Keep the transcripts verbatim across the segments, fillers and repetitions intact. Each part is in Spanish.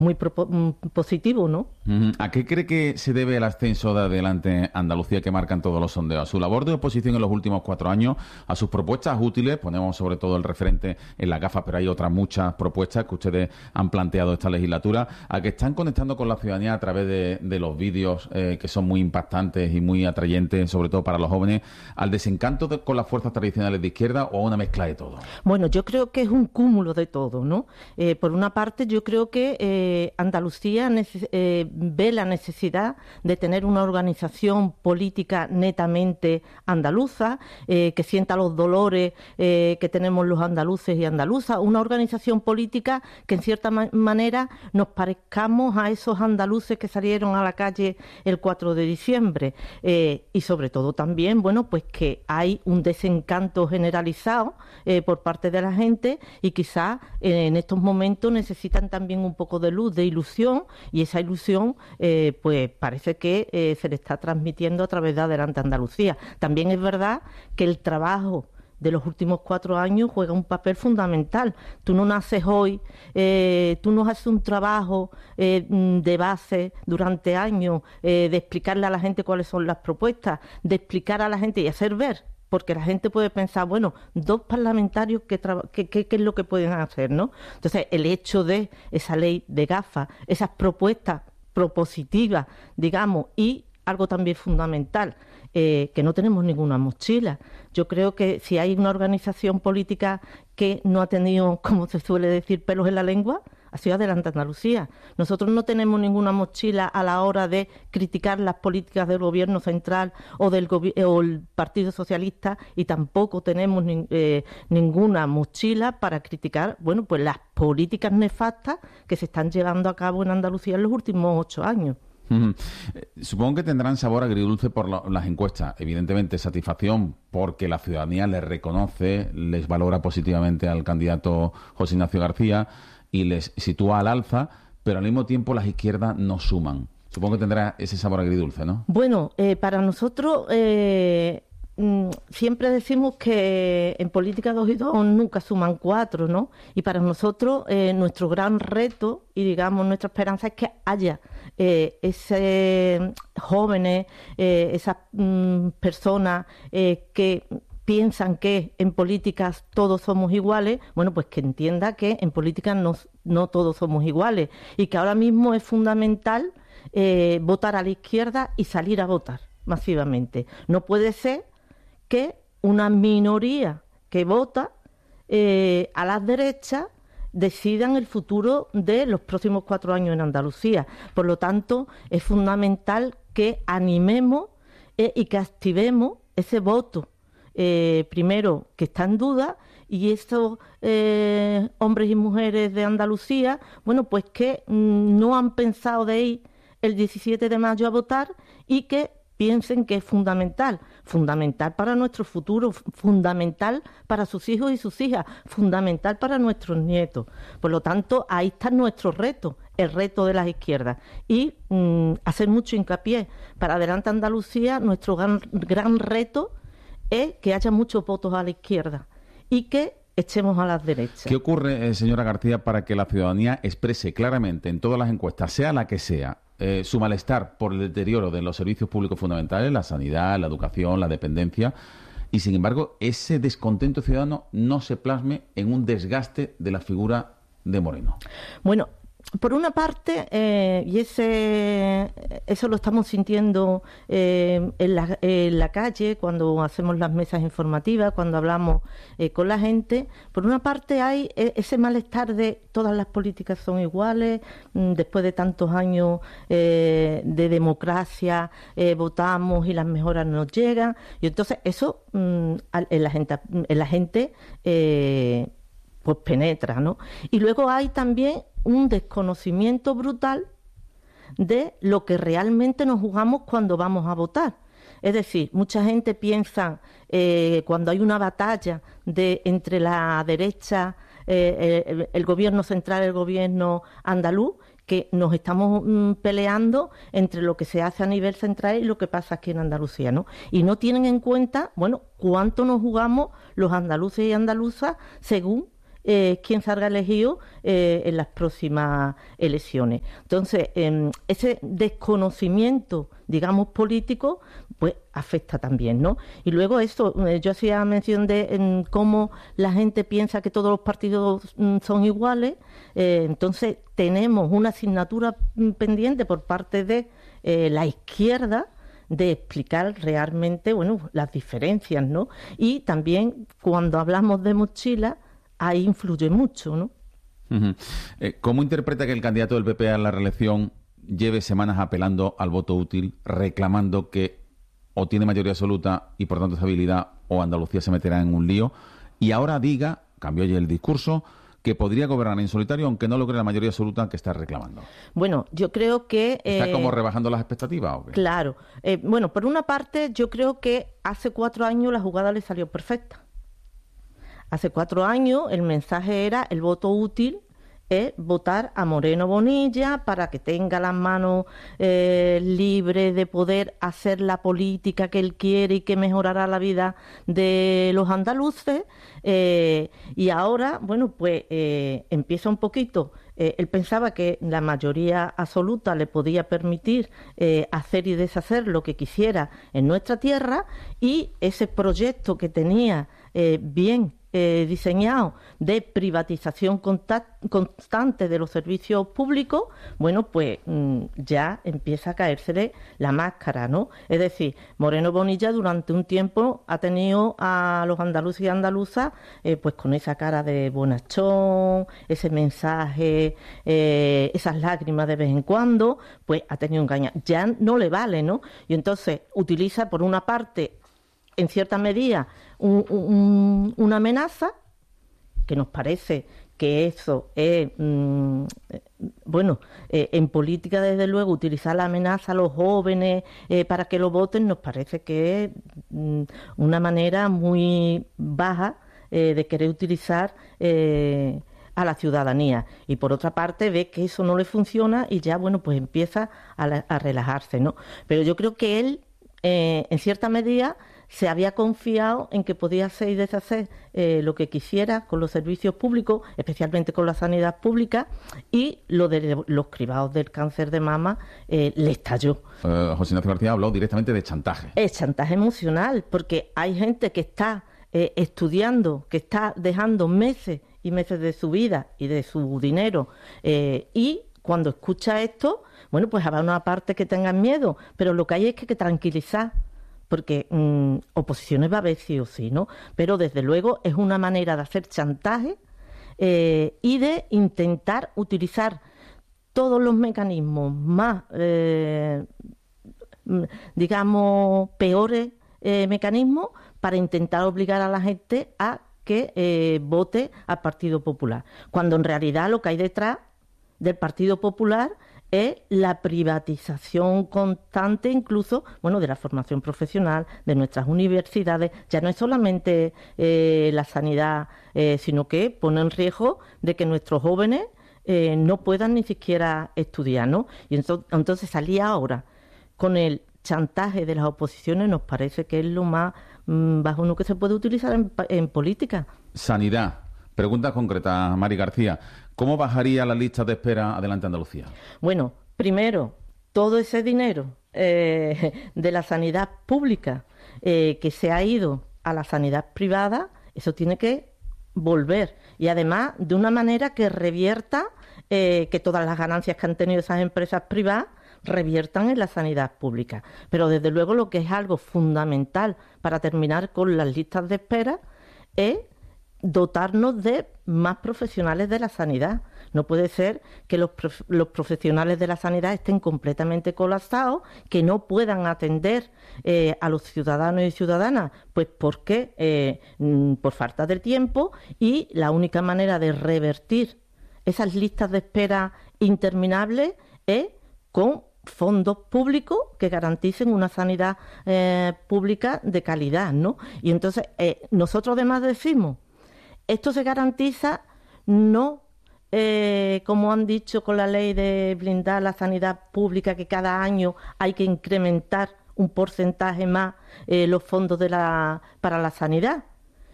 muy propo- positivo, ¿no? ¿A qué cree que se debe el ascenso de Adelante Andalucía que marcan todos los sondeos? ¿A su labor de oposición en los últimos cuatro años? ¿A sus propuestas útiles? Ponemos sobre todo el referente en las gafas, pero hay otras muchas propuestas que ustedes han planteado esta legislatura. ¿A que están conectando con la ciudadanía a través de, de los vídeos eh, que son muy impactantes y muy atrayentes, sobre todo para los jóvenes? ¿Al desencanto de, con las fuerzas tradicionales de izquierda o a una mezcla de todo? Bueno, yo creo que es un cúmulo de todo, ¿no? Eh, por una parte, yo creo que eh, Andalucía neces- eh, ve la necesidad de tener una organización política netamente andaluza, eh, que sienta los dolores eh, que tenemos los andaluces y andaluzas, una organización política que en cierta ma- manera nos parezcamos a esos andaluces que salieron a la calle el cuatro de diciembre, eh, y sobre todo también, bueno, pues que hay un desencanto generalizado eh, por parte de la gente y quizás eh, en estos momentos necesitan también un poco de luz, de ilusión, y esa ilusión eh, pues parece que eh, se le está transmitiendo a través de Adelante Andalucía. También es verdad que el trabajo de los últimos cuatro años juega un papel fundamental. Tú no naces hoy, eh, tú no haces un trabajo eh, de base durante años, eh, de explicarle a la gente cuáles son las propuestas, de explicar a la gente y hacer ver, porque la gente puede pensar, bueno, dos parlamentarios, ¿qué, qué, qué, qué es lo que pueden hacer, no? Entonces, el hecho de esa ley de gafas, esas propuestas propositivas, digamos, y algo también fundamental, eh, que no tenemos ninguna mochila. Yo creo que si hay una organización política que no ha tenido, como se suele decir, pelos en la lengua, ha sido Adelante Andalucía. Nosotros no tenemos ninguna mochila a la hora de criticar las políticas del gobierno central o del gobi- o el Partido Socialista, y tampoco tenemos ni, eh, ninguna mochila para criticar, bueno, pues las políticas nefastas que se están llevando a cabo en Andalucía en los últimos ocho años. Uh-huh. Supongo que tendrán sabor agridulce por lo, las encuestas. Evidentemente, satisfacción porque la ciudadanía les reconoce, les valora positivamente al candidato José Ignacio García y les sitúa al alza, pero al mismo tiempo las izquierdas no suman. Supongo que tendrá ese sabor agridulce, ¿no? Bueno, eh, para nosotros eh, mm, siempre decimos que en política dos y dos nunca suman cuatro, ¿no? Y para nosotros eh, nuestro gran reto y, digamos, nuestra esperanza es que haya eh, ese jóvenes, eh, esas mm, personas eh, que piensan que en políticas todos somos iguales, bueno, pues que entienda que en políticas no, no todos somos iguales y que ahora mismo es fundamental eh, votar a la izquierda y salir a votar masivamente. No puede ser que una minoría que vota eh, a las derechas decidan el futuro de los próximos cuatro años en Andalucía. Por lo tanto, es fundamental que animemos eh, y que activemos ese voto Eh, primero, que está en duda, y esos eh, hombres y mujeres de Andalucía, bueno, pues que mm, no han pensado de ir el diecisiete de mayo a votar y que piensen que es fundamental, fundamental para nuestro futuro, fundamental para sus hijos y sus hijas, fundamental para nuestros nietos. Por lo tanto, ahí está nuestro reto, el reto de las izquierdas. Y mm, hacer mucho hincapié para Adelante Andalucía, nuestro gran, gran reto es que haya muchos votos a la izquierda y que echemos a las derechas. ¿Qué ocurre, eh, señora García, para que la ciudadanía exprese claramente en todas las encuestas, sea la que sea, eh, su malestar por el deterioro de los servicios públicos fundamentales, la sanidad, la educación, la dependencia, y sin embargo ese descontento ciudadano no se plasme en un desgaste de la figura de Moreno? Bueno, por una parte, eh, y ese eso lo estamos sintiendo eh, en, la, en la calle, cuando hacemos las mesas informativas, cuando hablamos eh, con la gente, por una parte hay ese malestar de todas las políticas son iguales, después de tantos años eh, de democracia, eh, votamos y las mejoras nos llegan, y entonces eso mm, en la gente, en la gente eh, pues penetra, ¿no? Y luego hay también un desconocimiento brutal de lo que realmente nos jugamos cuando vamos a votar. Es decir, mucha gente piensa eh, cuando hay una batalla de entre la derecha, eh, el, el gobierno central, el gobierno andaluz, que nos estamos mm, peleando entre lo que se hace a nivel central y lo que pasa aquí en Andalucía, ¿no? Y no tienen en cuenta, bueno, cuánto nos jugamos los andaluces y andaluzas según eh, quien salga elegido eh, en las próximas elecciones. Entonces, eh, ese desconocimiento, digamos, político, pues afecta también, ¿no? Y luego esto, eh, yo hacía mención de en cómo la gente piensa que todos los partidos mm, son iguales, eh, entonces tenemos una asignatura pendiente por parte de eh, la izquierda de explicar realmente, bueno, las diferencias, ¿no? Y también cuando hablamos de mochila, ahí influye mucho, ¿no? Uh-huh. Eh, ¿Cómo interpreta que el candidato del P P a la reelección lleve semanas apelando al voto útil, reclamando que o tiene mayoría absoluta y por tanto estabilidad o Andalucía se meterá en un lío, y ahora diga, cambió ya el discurso, que podría gobernar en solitario aunque no logre la mayoría absoluta que está reclamando? Bueno, yo creo que... ¿Está eh, como rebajando las expectativas o qué? Claro. Eh, bueno, por una parte, yo creo que hace cuatro años la jugada le salió perfecta. Hace cuatro años el mensaje era el voto útil es votar a Moreno Bonilla para que tenga las manos eh, libres de poder hacer la política que él quiere y que mejorará la vida de los andaluces. Eh, y ahora, bueno, pues eh, empieza un poquito. Eh, él pensaba que la mayoría absoluta le podía permitir eh, hacer y deshacer lo que quisiera en nuestra tierra, y ese proyecto que tenía eh, bien Eh, diseñado de privatización constante de los servicios públicos, bueno, pues mmm, ya empieza a caérsele la máscara, ¿no? Es decir, Moreno Bonilla durante un tiempo ha tenido a los andaluces y andaluzas eh, pues con esa cara de bonachón, ese mensaje, eh, esas lágrimas de vez en cuando, pues ha tenido engaño. Ya no le vale, ¿no? Y entonces utiliza por una parte, en cierta medida, un, un, una amenaza, que nos parece que eso es, mmm, bueno, eh, en política desde luego utilizar la amenaza a los jóvenes eh, para que lo voten, nos parece que es mmm, una manera muy baja eh, de querer utilizar eh, a la ciudadanía. Y por otra parte ve que eso no le funciona y ya, bueno, pues empieza a, la, a relajarse, ¿no? Pero yo creo que él, eh, en cierta medida, se había confiado en que podía hacer y deshacer eh, lo que quisiera con los servicios públicos, especialmente con la sanidad pública, y lo de los cribados del cáncer de mama eh, le estalló. Uh, José Ignacio García habló directamente de chantaje. Es chantaje emocional, porque hay gente que está eh, estudiando, que está dejando meses y meses de su vida y de su dinero, eh, y cuando escucha esto, bueno, pues habrá una parte que tengan miedo, pero lo que hay es que, que tranquilizar, porque mmm, oposiciones va a haber sí o sí, ¿no? Pero desde luego es una manera de hacer chantaje eh, y de intentar utilizar todos los mecanismos más, eh, digamos, peores eh, mecanismos para intentar obligar a la gente a que eh, vote al Partido Popular, cuando en realidad lo que hay detrás del Partido Popular es la privatización constante, incluso, bueno, de la formación profesional, de nuestras universidades. Ya no es solamente eh, la sanidad, eh, sino que pone en riesgo de que nuestros jóvenes eh, no puedan ni siquiera estudiar, ¿no? Y entonces, entonces salir ahora con el chantaje de las oposiciones nos parece que es lo más mmm, bajo uno que se puede utilizar en, en política. Sanidad. Pregunta concreta, Mari García. ¿Cómo bajaría la lista de espera Adelante Andalucía? Bueno, primero, todo ese dinero eh, de la sanidad pública eh, que se ha ido a la sanidad privada, eso tiene que volver. Y además, de una manera que revierta, eh, que todas las ganancias que han tenido esas empresas privadas reviertan en la sanidad pública. Pero desde luego lo que es algo fundamental para terminar con las listas de espera es dotarnos de más profesionales de la sanidad. No puede ser que los, prof- los profesionales de la sanidad estén completamente colapsados, que no puedan atender eh, a los ciudadanos y ciudadanas, pues porque eh, por falta de tiempo, y la única manera de revertir esas listas de espera interminables es con fondos públicos que garanticen una sanidad eh, pública de calidad, ¿no? Y entonces eh, nosotros además decimos, esto se garantiza no, eh, como han dicho con la ley de blindar la sanidad pública, que cada año hay que incrementar un porcentaje más eh, los fondos de la, para la sanidad.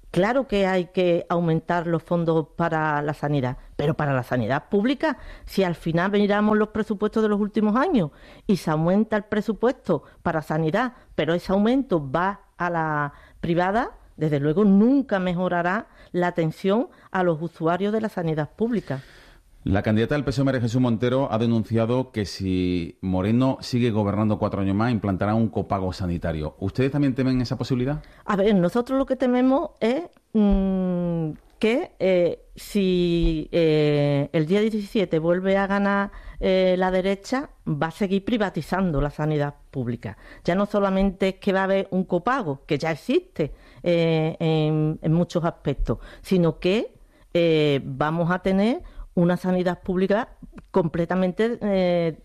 Claro que hay que aumentar los fondos para la sanidad, pero para la sanidad pública, si al final miramos los presupuestos de los últimos años y se aumenta el presupuesto para sanidad, pero ese aumento va a la privada, desde luego nunca mejorará la atención a los usuarios de la sanidad pública. La candidata del P S O E, María Jesús Montero, ha denunciado que si Moreno sigue gobernando cuatro años más, implantará un copago sanitario. ¿Ustedes también temen esa posibilidad? A ver, nosotros lo que tememos es mmm, que eh, si eh, el día diecisiete vuelve a ganar eh, la derecha, va a seguir privatizando la sanidad pública. Ya no solamente es que va a haber un copago, que ya existe eh, en, en muchos aspectos, sino que eh, vamos a tener una sanidad pública completamente eh,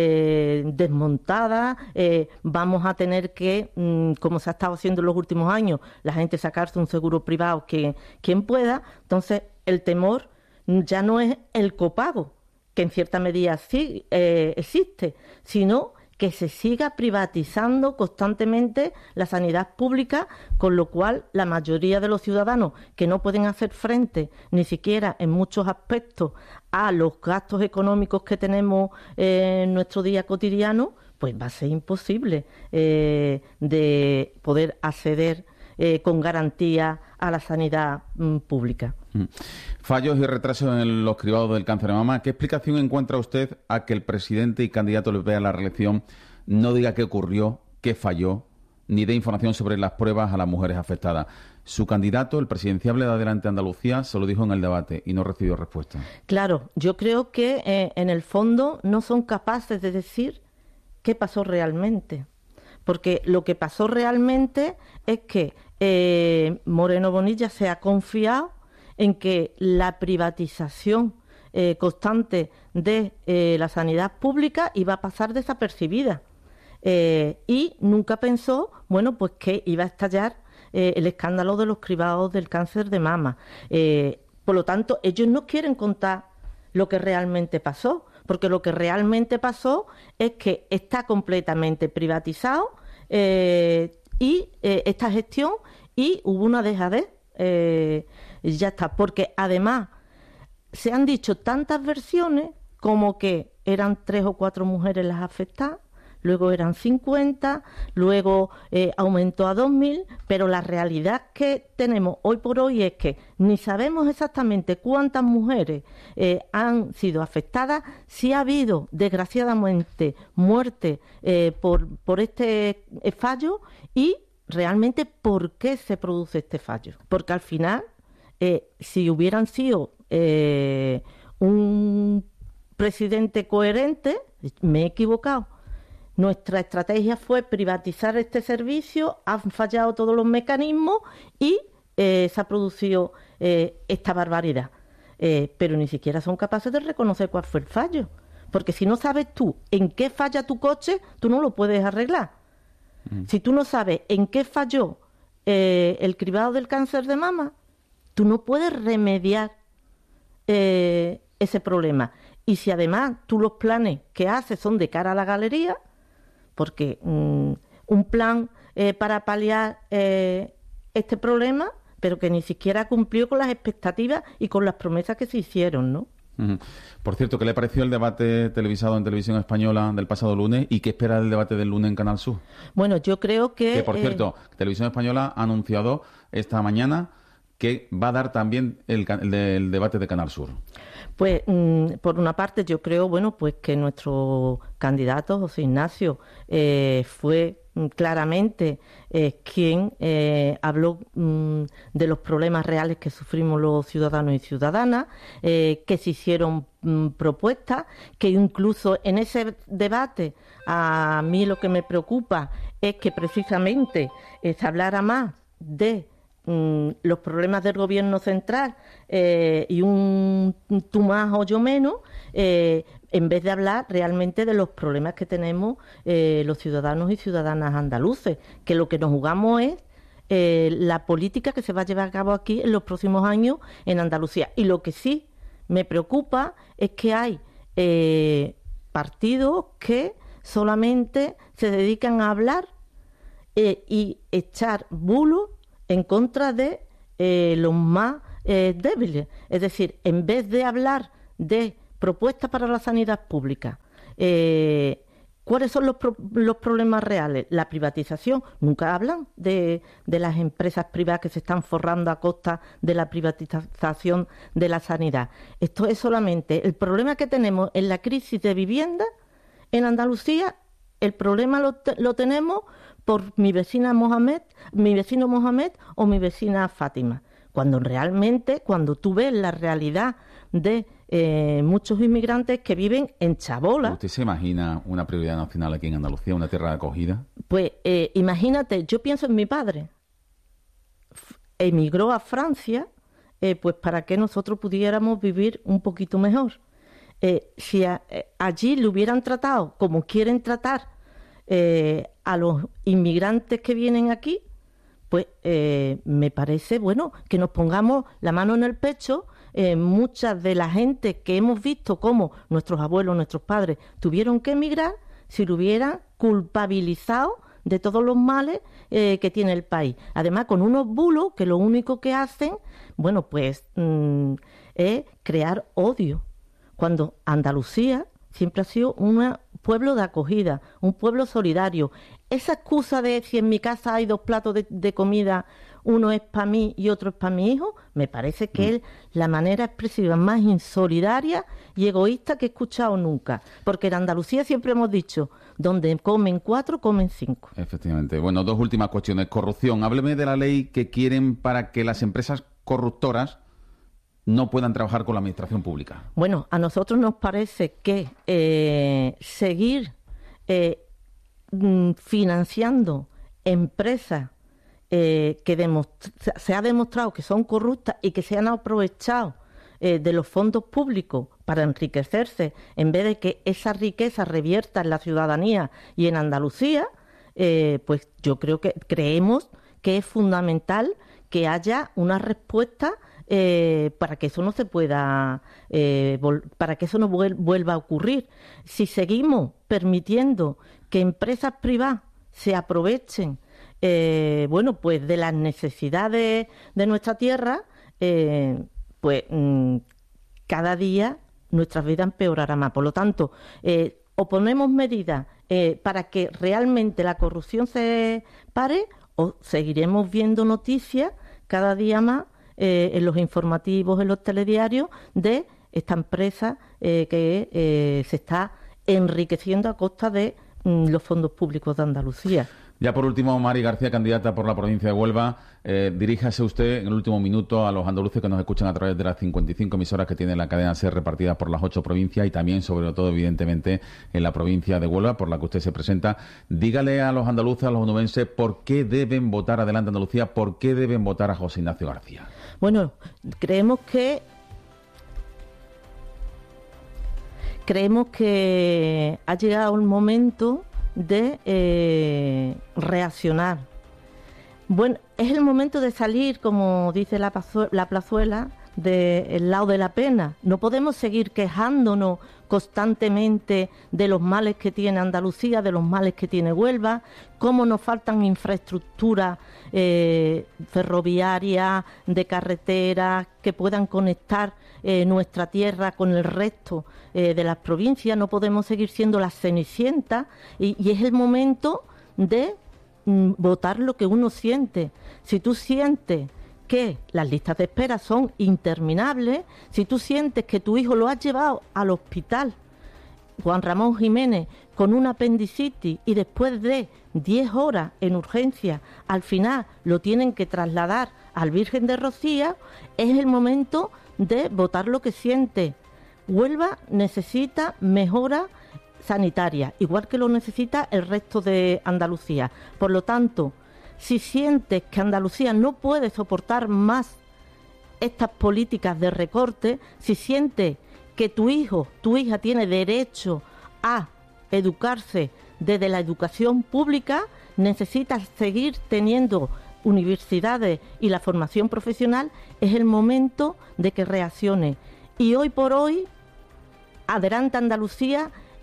eh, desmontada, eh, vamos a tener que, mmm, como se ha estado haciendo en los últimos años, la gente sacarse un seguro privado que quien pueda. Entonces, el temor ya no es el copago, que en cierta medida sí eh, existe, sino que se siga privatizando constantemente la sanidad pública, con lo cual la mayoría de los ciudadanos que no pueden hacer frente ni siquiera en muchos aspectos a los gastos económicos que tenemos eh, en nuestro día cotidiano, pues va a ser imposible eh, de poder acceder eh, con garantía a la sanidad mm, pública. Fallos y retrasos en los cribados del cáncer de mama. ¿Qué explicación encuentra usted a que el presidente y candidato del P P a la reelección no diga qué ocurrió, qué falló, ni dé información sobre las pruebas a las mujeres afectadas? Su candidato, el presidenciable de Adelante Andalucía, se lo dijo en el debate y no recibió respuesta. Claro, yo creo que eh, en el fondo no son capaces de decir qué pasó realmente. Porque lo que pasó realmente es que eh, Moreno Bonilla se ha confiado en que la privatización eh, constante de eh, la sanidad pública iba a pasar desapercibida. Eh, y nunca pensó, bueno, pues que iba a estallar eh, el escándalo de los cribados del cáncer de mama. Eh, por lo tanto, ellos no quieren contar lo que realmente pasó, porque lo que realmente pasó es que está completamente privatizado eh, y eh, esta gestión, y hubo una dejadez. Eh, ya está, porque además se han dicho tantas versiones como que eran tres o cuatro mujeres las afectadas, luego eran cincuenta, luego eh, aumentó a dos mil, pero la realidad que tenemos hoy por hoy es que ni sabemos exactamente cuántas mujeres eh, han sido afectadas, si ha habido desgraciadamente muerte eh, por, por este fallo, y realmente por qué se produce este fallo. Porque al final, eh, si hubieran sido eh, un presidente coherente, me he equivocado. Nuestra estrategia fue privatizar este servicio, han fallado todos los mecanismos y eh, se ha producido eh, esta barbaridad. Eh, pero ni siquiera son capaces de reconocer cuál fue el fallo. Porque si no sabes tú en qué falla tu coche, tú no lo puedes arreglar. Mm. Si tú no sabes en qué falló eh, el cribado del cáncer de mama, tú no puedes remediar eh, ese problema. Y si además tú los planes que haces son de cara a la galería, porque mmm, un plan eh, para paliar eh, este problema, pero que ni siquiera cumplió con las expectativas y con las promesas que se hicieron, ¿no? Uh-huh. Por cierto, ¿qué le pareció el debate televisado en Televisión Española del pasado lunes y qué espera del debate del lunes en Canal Sur? Bueno, yo creo que... Que, por eh... cierto, Televisión Española ha anunciado esta mañana que va a dar también el, el, el debate de Canal Sur. Pues, mmm, por una parte, yo creo, bueno, pues que nuestro candidato, José Ignacio, eh, fue mmm, claramente eh, quien eh, habló mmm, de los problemas reales que sufrimos los ciudadanos y ciudadanas, eh, que se hicieron mmm, propuestas, que incluso en ese debate a mí lo que me preocupa es que precisamente eh, se hablara más de los problemas del gobierno central eh, y un tú más o yo menos, eh, en vez de hablar realmente de los problemas que tenemos eh, los ciudadanos y ciudadanas andaluces, que lo que nos jugamos es eh, la política que se va a llevar a cabo aquí en los próximos años en Andalucía. Y lo que sí me preocupa es que hay eh, partidos que solamente se dedican a hablar eh, y echar bulos en contra de eh, los más eh, débiles. Es decir, en vez de hablar de propuestas para la sanidad pública, eh, ¿cuáles son los, pro los problemas reales? La privatización. Nunca hablan de, de las empresas privadas que se están forrando a costa de la privatización de la sanidad. Esto es solamente el problema que tenemos en la crisis de vivienda en Andalucía. El problema lo, te lo tenemos por mi vecina Mohamed, mi vecino Mohamed o mi vecina Fátima. Cuando realmente, cuando tú ves la realidad de eh, muchos inmigrantes que viven en chabola. ¿Usted se imagina una prioridad nacional aquí en Andalucía, una tierra de acogida? Pues eh, imagínate, yo pienso en mi padre. F emigró a Francia, eh, pues para que nosotros pudiéramos vivir un poquito mejor. Eh, si a, eh, allí le hubieran tratado como quieren tratar eh, a los inmigrantes que vienen aquí, pues eh, me parece, bueno, que nos pongamos la mano en el pecho. Eh, muchas de la gente que hemos visto cómo nuestros abuelos, nuestros padres tuvieron que emigrar, si lo hubieran culpabilizado de todos los males eh, que tiene el país. Además, con unos bulos que lo único que hacen, bueno, pues mmm, es crear odio. Cuando Andalucía siempre ha sido un pueblo de acogida, un pueblo solidario. Esa excusa de si en mi casa hay dos platos de, de comida, uno es para mí y otro es para mi hijo, me parece que mm. es la manera expresiva más insolidaria y egoísta que he escuchado nunca. Porque en Andalucía siempre hemos dicho, donde comen cuatro, comen cinco. Efectivamente. Bueno, dos últimas cuestiones. Corrupción. Hábleme de la ley que quieren para que las empresas corruptoras no puedan trabajar con la administración pública. Bueno, a nosotros nos parece que eh, seguir eh, financiando empresas eh, que se ha demostrado que son corruptas y que se han aprovechado eh, de los fondos públicos para enriquecerse, en vez de que esa riqueza revierta en la ciudadanía y en Andalucía, eh, pues yo creo que creemos que es fundamental que haya una respuesta Eh, para que eso no se pueda, eh, para que eso no vuelva a ocurrir. Si seguimos permitiendo que empresas privadas se aprovechen, eh, bueno, pues de las necesidades de nuestra tierra, eh, pues mmm, cada día nuestras vidas empeorarán más. Por lo tanto, eh, o ponemos medidas eh, para que realmente la corrupción se pare, o seguiremos viendo noticias cada día más Eh, en los informativos, en los telediarios, de esta empresa eh, que eh, se está enriqueciendo a costa de mm, los fondos públicos de Andalucía. Ya por último, Mari García, candidata por la provincia de Huelva, eh, diríjase usted en el último minuto a los andaluces que nos escuchan a través de las cincuenta y cinco emisoras que tiene la cadena SER repartidas por las ocho provincias y también, sobre todo, evidentemente, en la provincia de Huelva, por la que usted se presenta. Dígale a los andaluces, a los onubenses, por qué deben votar Adelante Andalucía, por qué deben votar a José Ignacio García. Bueno, creemos que creemos que ha llegado el momento de eh, reaccionar. Bueno, es el momento de salir, como dice la, la plazuela, del lado de la pena. No podemos seguir quejándonos constantemente de los males que tiene Andalucía, de los males que tiene Huelva, cómo nos faltan infraestructuras eh, ferroviarias, de carreteras, que puedan conectar eh, nuestra tierra con el resto eh, de las provincias. No podemos seguir siendo las cenicientas y, y es el momento de mm, votar lo que uno siente. Si tú sientes que las listas de espera son interminables, si tú sientes que tu hijo lo has llevado al hospital Juan Ramón Jiménez con una apendicitis y después de diez horas en urgencia al final lo tienen que trasladar al Virgen de Rocía, es el momento de votar lo que siente. Huelva necesita mejora sanitaria, igual que lo necesita el resto de Andalucía. Por lo tanto, si sientes que Andalucía no puede soportar más estas políticas de recorte, si sientes que tu hijo, tu hija tiene derecho a educarse desde la educación pública, necesitas seguir teniendo universidades y la formación profesional, es el momento de que reaccione. Y hoy por hoy, Adelante Andalucía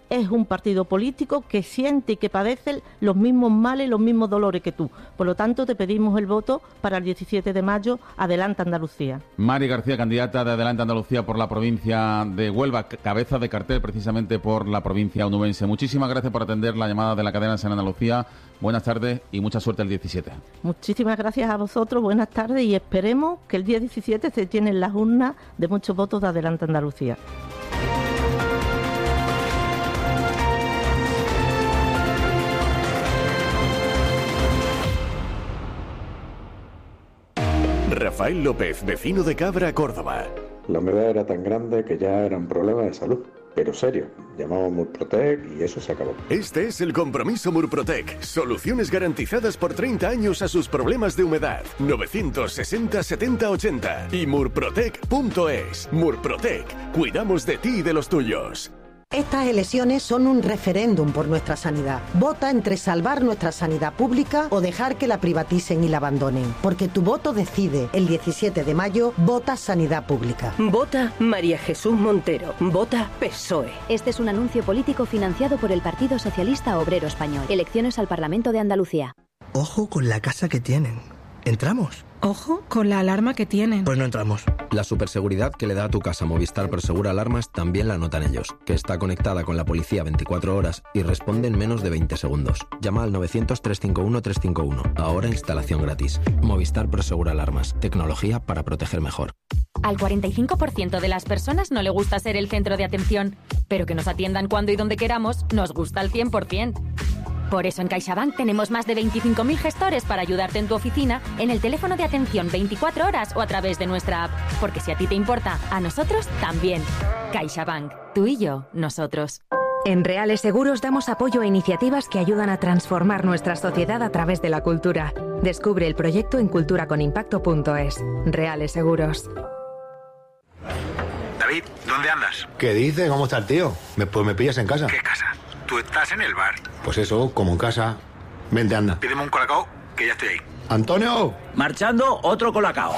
es un partido político que siente y que padece los mismos males, los mismos dolores que tú. Por lo tanto, te pedimos el voto para el diecisiete de mayo. Adelante Andalucía. Mari García, candidata de Adelante Andalucía por la provincia de Huelva, cabeza de cartel precisamente por la provincia onubense. Muchísimas gracias por atender la llamada de la cadena SER Andalucía. Buenas tardes y mucha suerte el diecisiete. Muchísimas gracias a vosotros, buenas tardes, y esperemos que el día diecisiete se llenen las urnas de muchos votos de Adelante Andalucía. Rafael López, vecino de Cabra, Córdoba. La humedad era tan grande que ya era un problema de salud, pero serio. Llamamos Murprotec y eso se acabó. Este es el compromiso Murprotec. Soluciones garantizadas por treinta años a sus problemas de humedad. novecientos sesenta setenta ochenta y murprotec punto es. Murprotec. Cuidamos de ti y de los tuyos. Estas elecciones son un referéndum por nuestra sanidad. Vota entre salvar nuestra sanidad pública o dejar que la privaticen y la abandonen. Porque tu voto decide. El diecisiete de mayo, vota Sanidad Pública. Vota María Jesús Montero. Vota P S O E. Este es un anuncio político financiado por el Partido Socialista Obrero Español. Elecciones al Parlamento de Andalucía. Ojo con la casa que tienen. ¿Entramos? Ojo con la alarma que tienen. Pues no entramos. La superseguridad que le da a tu casa Movistar Prosegura Alarmas también la notan ellos, que está conectada con la policía veinticuatro horas y responde en menos de veinte segundos. Llama al novecientos trescientos cincuenta y uno trescientos cincuenta y uno. Ahora instalación gratis. Movistar Prosegura Alarmas. Tecnología para proteger mejor. Al cuarenta y cinco por ciento de las personas no le gusta ser el centro de atención, pero que nos atiendan cuando y donde queramos nos gusta al cien por ciento. Por eso en CaixaBank tenemos más de veinticinco mil gestores para ayudarte en tu oficina, en el teléfono de atención veinticuatro horas o a través de nuestra app. Porque si a ti te importa, a nosotros también. CaixaBank. Tú y yo, nosotros. En Reales Seguros damos apoyo a iniciativas que ayudan a transformar nuestra sociedad a través de la cultura. Descubre el proyecto en cultura con impacto punto es. Reales Seguros. David, ¿dónde andas? ¿Qué dices? ¿Cómo está el tío? Me, pues me pillas en casa. ¿Qué casa? Tú estás en el bar. Pues eso, como en casa. Vente, anda. Pídeme un colacao, que ya estoy ahí. ¡Antonio! Marchando, otro colacao.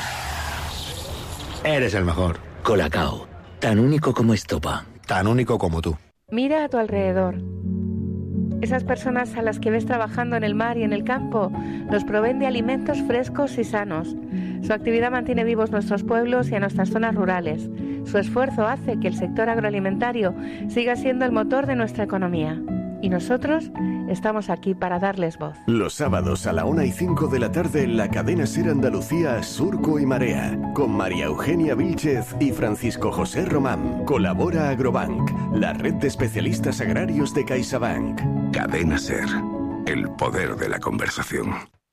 Eres el mejor. Colacao, tan único como estopa. Tan único como tú. Mira a tu alrededor. Esas personas a las que ves trabajando en el mar y en el campo nos proveen de alimentos frescos y sanos. Su actividad mantiene vivos nuestros pueblos y a nuestras zonas rurales. Su esfuerzo hace que el sector agroalimentario siga siendo el motor de nuestra economía. Y nosotros estamos aquí para darles voz. Los sábados a la una y cinco de la tarde en la cadena SER Andalucía, Surco y Marea, con María Eugenia Vílchez y Francisco José Román. Colabora Agrobank, la red de especialistas agrarios de CaixaBank. Cadena SER, el poder de la conversación.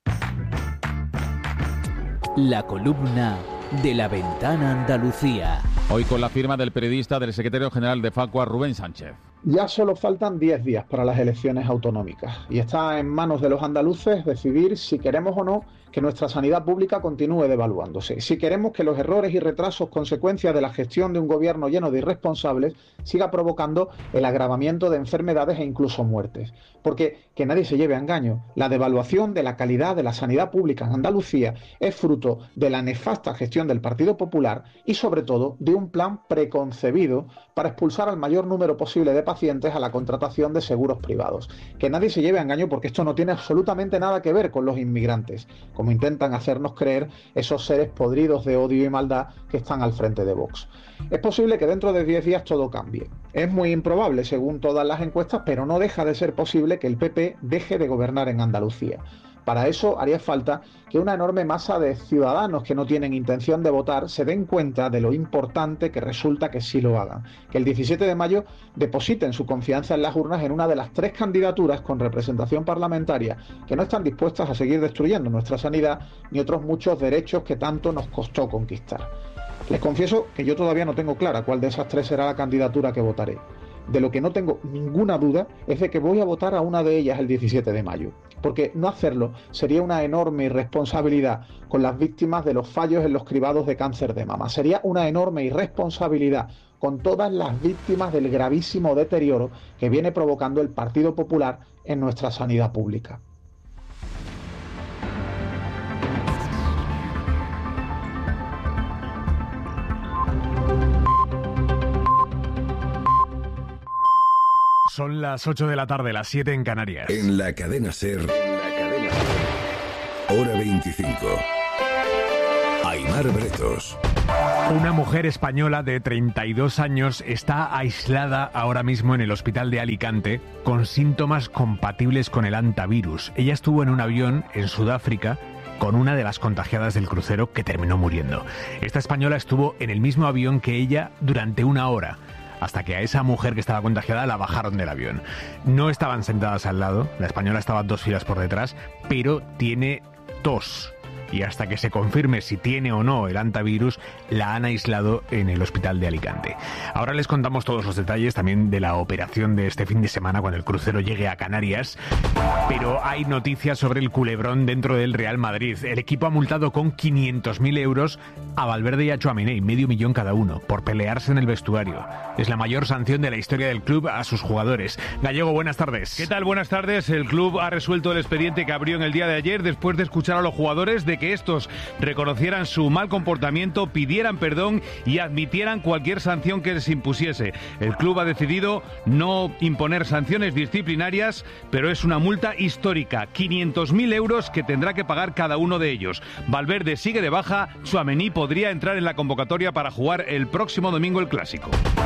La columna de La Ventana Andalucía. Hoy con la firma del periodista del secretario general de Facua, Rubén Sánchez. Ya solo faltan diez días para las elecciones autonómicas y está en manos de los andaluces decidir si queremos o no que nuestra sanidad pública continúe devaluándose, si queremos que los errores y retrasos consecuencia de la gestión de un gobierno lleno de irresponsables siga provocando el agravamiento de enfermedades e incluso muertes. Porque, que nadie se lleve a engaño, la devaluación de la calidad de la sanidad pública en Andalucía es fruto de la nefasta gestión del Partido Popular y sobre todo de un plan preconcebido para expulsar al mayor número posible de pacientes a la contratación de seguros privados. Que nadie se lleve a engaño porque esto no tiene absolutamente nada que ver con los inmigrantes, como intentan hacernos creer esos seres podridos de odio y maldad que están al frente de Vox. Es posible que dentro de diez días todo cambie. Es muy improbable según todas las encuestas, pero no deja de ser posible que el P P deje de gobernar en Andalucía. Para eso haría falta que una enorme masa de ciudadanos que no tienen intención de votar se den cuenta de lo importante que resulta que sí lo hagan. Que el diecisiete de mayo depositen su confianza en las urnas en una de las tres candidaturas con representación parlamentaria que no están dispuestas a seguir destruyendo nuestra sanidad ni otros muchos derechos que tanto nos costó conquistar. Les confieso que yo todavía no tengo clara cuál de esas tres será la candidatura que votaré. De lo que no tengo ninguna duda es de que voy a votar a una de ellas el diecisiete de mayo, porque no hacerlo sería una enorme irresponsabilidad con las víctimas de los fallos en los cribados de cáncer de mama. Sería una enorme irresponsabilidad con todas las víctimas del gravísimo deterioro que viene provocando el Partido Popular en nuestra sanidad pública. Son las ocho de la tarde, las siete en Canarias. En la cadena SER, en la cadena SER, hora veinticinco. Aimar Bretos. Una mujer española de treinta y dos años está aislada ahora mismo en el hospital de Alicante con síntomas compatibles con el hantavirus. Ella estuvo en un avión en Sudáfrica con una de las contagiadas del crucero que terminó muriendo. Esta española estuvo en el mismo avión que ella durante una hora, hasta que a esa mujer que estaba contagiada la bajaron del avión. No estaban sentadas al lado, la española estaba dos filas por detrás, pero tiene tos. Y hasta que se confirme si tiene o no el hantavirus, la han aislado en el hospital de Alicante. Ahora les contamos todos los detalles también de la operación de este fin de semana cuando el crucero llegue a Canarias. Pero hay noticias sobre el culebrón dentro del Real Madrid. El equipo ha multado con quinientos mil euros a Valverde y a Tchouaméni, medio millón cada uno, por pelearse en el vestuario. Es la mayor sanción de la historia del club a sus jugadores. Gallego, buenas tardes. ¿Qué tal? Buenas tardes. El club ha resuelto el expediente que abrió en el día de ayer después de escuchar a los jugadores de que estos reconocieran su mal comportamiento, pidieran perdón y admitieran cualquier sanción que les impusiese. El club ha decidido no imponer sanciones disciplinarias, pero es una multa histórica, quinientos mil euros que tendrá que pagar cada uno de ellos. Valverde sigue de baja, Tchouaméni podría entrar en la convocatoria para jugar el próximo domingo el Clásico.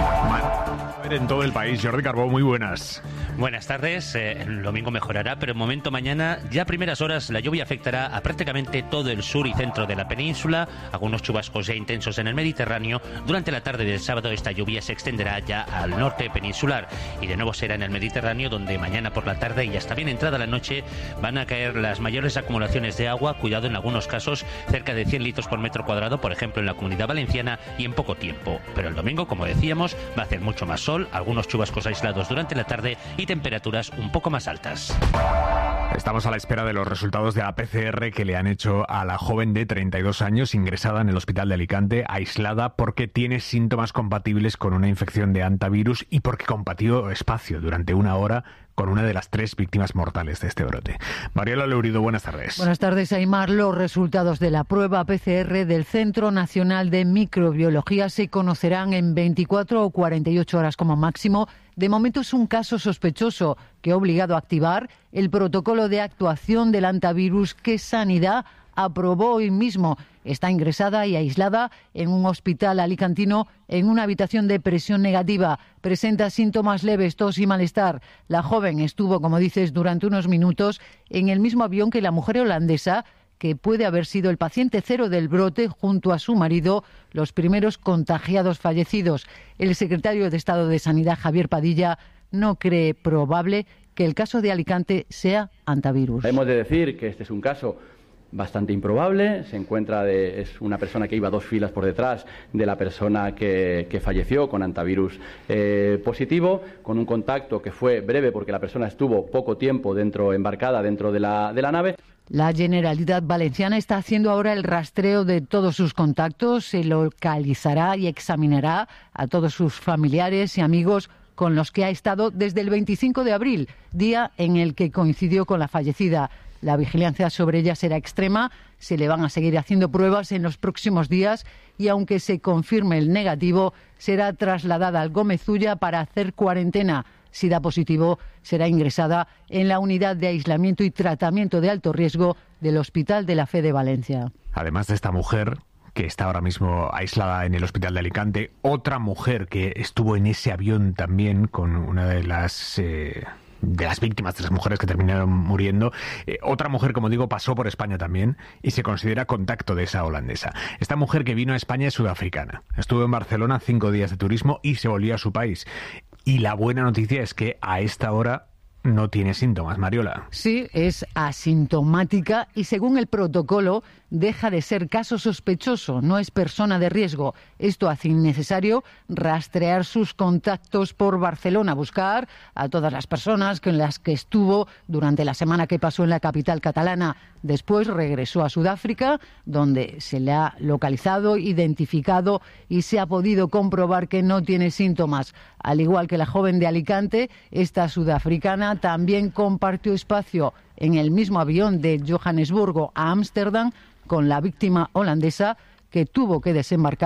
En todo el país, Jordi Carbó, muy buenas. Buenas tardes, eh, el domingo mejorará, pero en momento mañana, ya a primeras horas, la lluvia afectará a prácticamente todo el sur y centro de la península, algunos chubascos ya intensos en el Mediterráneo. Durante la tarde del sábado esta lluvia se extenderá ya al norte peninsular y de nuevo será en el Mediterráneo, donde mañana por la tarde y hasta bien entrada la noche van a caer las mayores acumulaciones de agua, cuidado en algunos casos cerca de cien litros por metro cuadrado, por ejemplo en la Comunidad Valenciana, y en poco tiempo. Pero el domingo, como decíamos, va a hacer mucho más sol, algunos chubascos aislados durante la tarde y temperaturas un poco más altas. Estamos a la espera de los resultados de la P C R que le han hecho a la joven de treinta y dos años ingresada en el hospital de Alicante, aislada porque tiene síntomas compatibles con una infección de hantavirus y porque compartió espacio durante una hora con una de las tres víctimas mortales de este brote. Mariela Leurido, buenas tardes. Buenas tardes, Aimar. Los resultados de la prueba P C R del Centro Nacional de Microbiología se conocerán en veinticuatro o cuarenta y ocho horas como máximo. De momento es un caso sospechoso que ha obligado a activar el protocolo de actuación del hantavirus que Sanidad aprobó hoy mismo. Está ingresada y aislada en un hospital alicantino en una habitación de presión negativa. Presenta síntomas leves, tos y malestar. La joven estuvo, como dices, durante unos minutos en el mismo avión que la mujer holandesa, que puede haber sido el paciente cero del brote junto a su marido, los primeros contagiados fallecidos. El secretario de Estado de Sanidad, Javier Padilla, no cree probable que el caso de Alicante sea hantavirus. Hemos de decir que este es un caso bastante improbable. Se encuentra de, es una persona que iba dos filas por detrás de la persona que, que falleció con hantavirus eh, positivo, con un contacto que fue breve porque la persona estuvo poco tiempo dentro embarcada dentro de la, de la nave. La Generalitat Valenciana está haciendo ahora el rastreo de todos sus contactos, se localizará y examinará a todos sus familiares y amigos con los que ha estado desde el veinticinco de abril, día en el que coincidió con la fallecida. La vigilancia sobre ella será extrema, se le van a seguir haciendo pruebas en los próximos días y aunque se confirme el negativo, será trasladada al Gómez Ulla para hacer cuarentena. Si da positivo, será ingresada en la unidad de aislamiento y tratamiento de alto riesgo del Hospital de la Fe de Valencia. Además de esta mujer, que está ahora mismo aislada en el hospital de Alicante, otra mujer que estuvo en ese avión también con una de las... Eh... de las víctimas, de las mujeres que terminaron muriendo. Eh, otra mujer, como digo, pasó por España también y se considera contacto de esa holandesa. Esta mujer que vino a España es sudafricana. Estuvo en Barcelona cinco días de turismo y se volvió a su país. Y la buena noticia es que a esta hora no tiene síntomas, Mariola. Sí, es asintomática y según el protocolo deja de ser caso sospechoso, no es persona de riesgo. Esto hace innecesario rastrear sus contactos por Barcelona, buscar a todas las personas con las que estuvo durante la semana que pasó en la capital catalana. Después regresó a Sudáfrica, donde se le ha localizado, identificado y se ha podido comprobar que no tiene síntomas. Al igual que la joven de Alicante, esta sudafricana también compartió espacio en el mismo avión de Johannesburgo a Ámsterdam con la víctima holandesa, que tuvo que desembarcar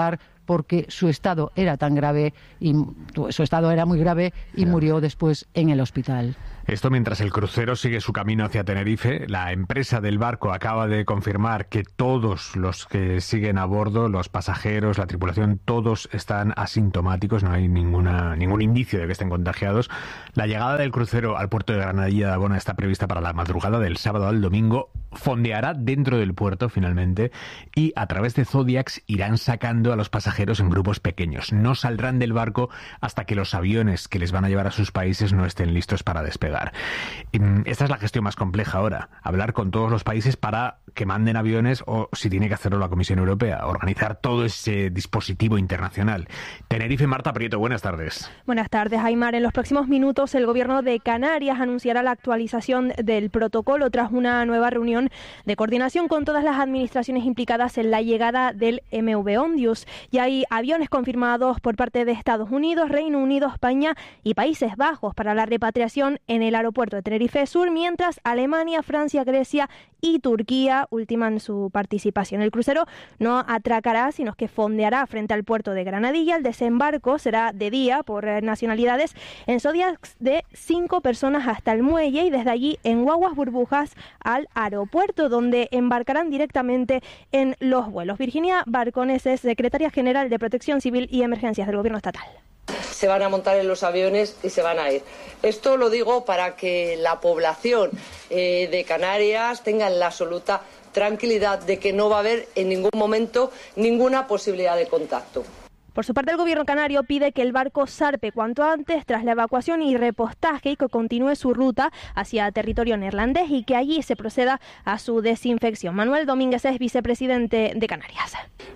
porque su estado era tan grave y su estado era muy grave y murió después en el hospital. Esto mientras el crucero sigue su camino hacia Tenerife. La empresa del barco acaba de confirmar que todos los que siguen a bordo, los pasajeros, la tripulación, todos están asintomáticos, no hay ninguna ningún indicio de que estén contagiados. La llegada del crucero al puerto de Granadilla de Abona está prevista para la madrugada del sábado al domingo. Fondeará dentro del puerto finalmente y a través de Zodiacs irán sacando a los pasajeros en grupos pequeños. No saldrán del barco hasta que los aviones que les van a llevar a sus países no estén listos para despegar. Esta es la gestión más compleja ahora, hablar con todos los países para que manden aviones o, si tiene que hacerlo la Comisión Europea, organizar todo ese dispositivo internacional. Tenerife, Marta Prieto, buenas tardes. Buenas tardes, Aymar. En los próximos minutos el Gobierno de Canarias anunciará la actualización del protocolo tras una nueva reunión de coordinación con todas las administraciones implicadas en la llegada del M V Ondius. Ya hay aviones confirmados por parte de Estados Unidos, Reino Unido, España y Países Bajos para la repatriación en el aeropuerto de Tenerife Sur, mientras Alemania, Francia, Grecia y Turquía ultiman su participación. El crucero no atracará, sino que fondeará frente al puerto de Granadilla. El desembarco será de día por nacionalidades en Zodiacs de cinco personas hasta el muelle y desde allí en guaguas burbujas al aeropuerto, donde embarcarán directamente en los vuelos. Virginia Barcones es secretaria general de Protección Civil y Emergencias del Gobierno Estatal. Se van a montar en los aviones y se van a ir. Esto lo digo para que la población eh, de Canarias tenga la absoluta tranquilidad de que no va a haber en ningún momento ninguna posibilidad de contacto. Por su parte, el Gobierno canario pide que el barco zarpe cuanto antes tras la evacuación y repostaje y que continúe su ruta hacia territorio neerlandés y que allí se proceda a su desinfección. Manuel Domínguez es vicepresidente de Canarias.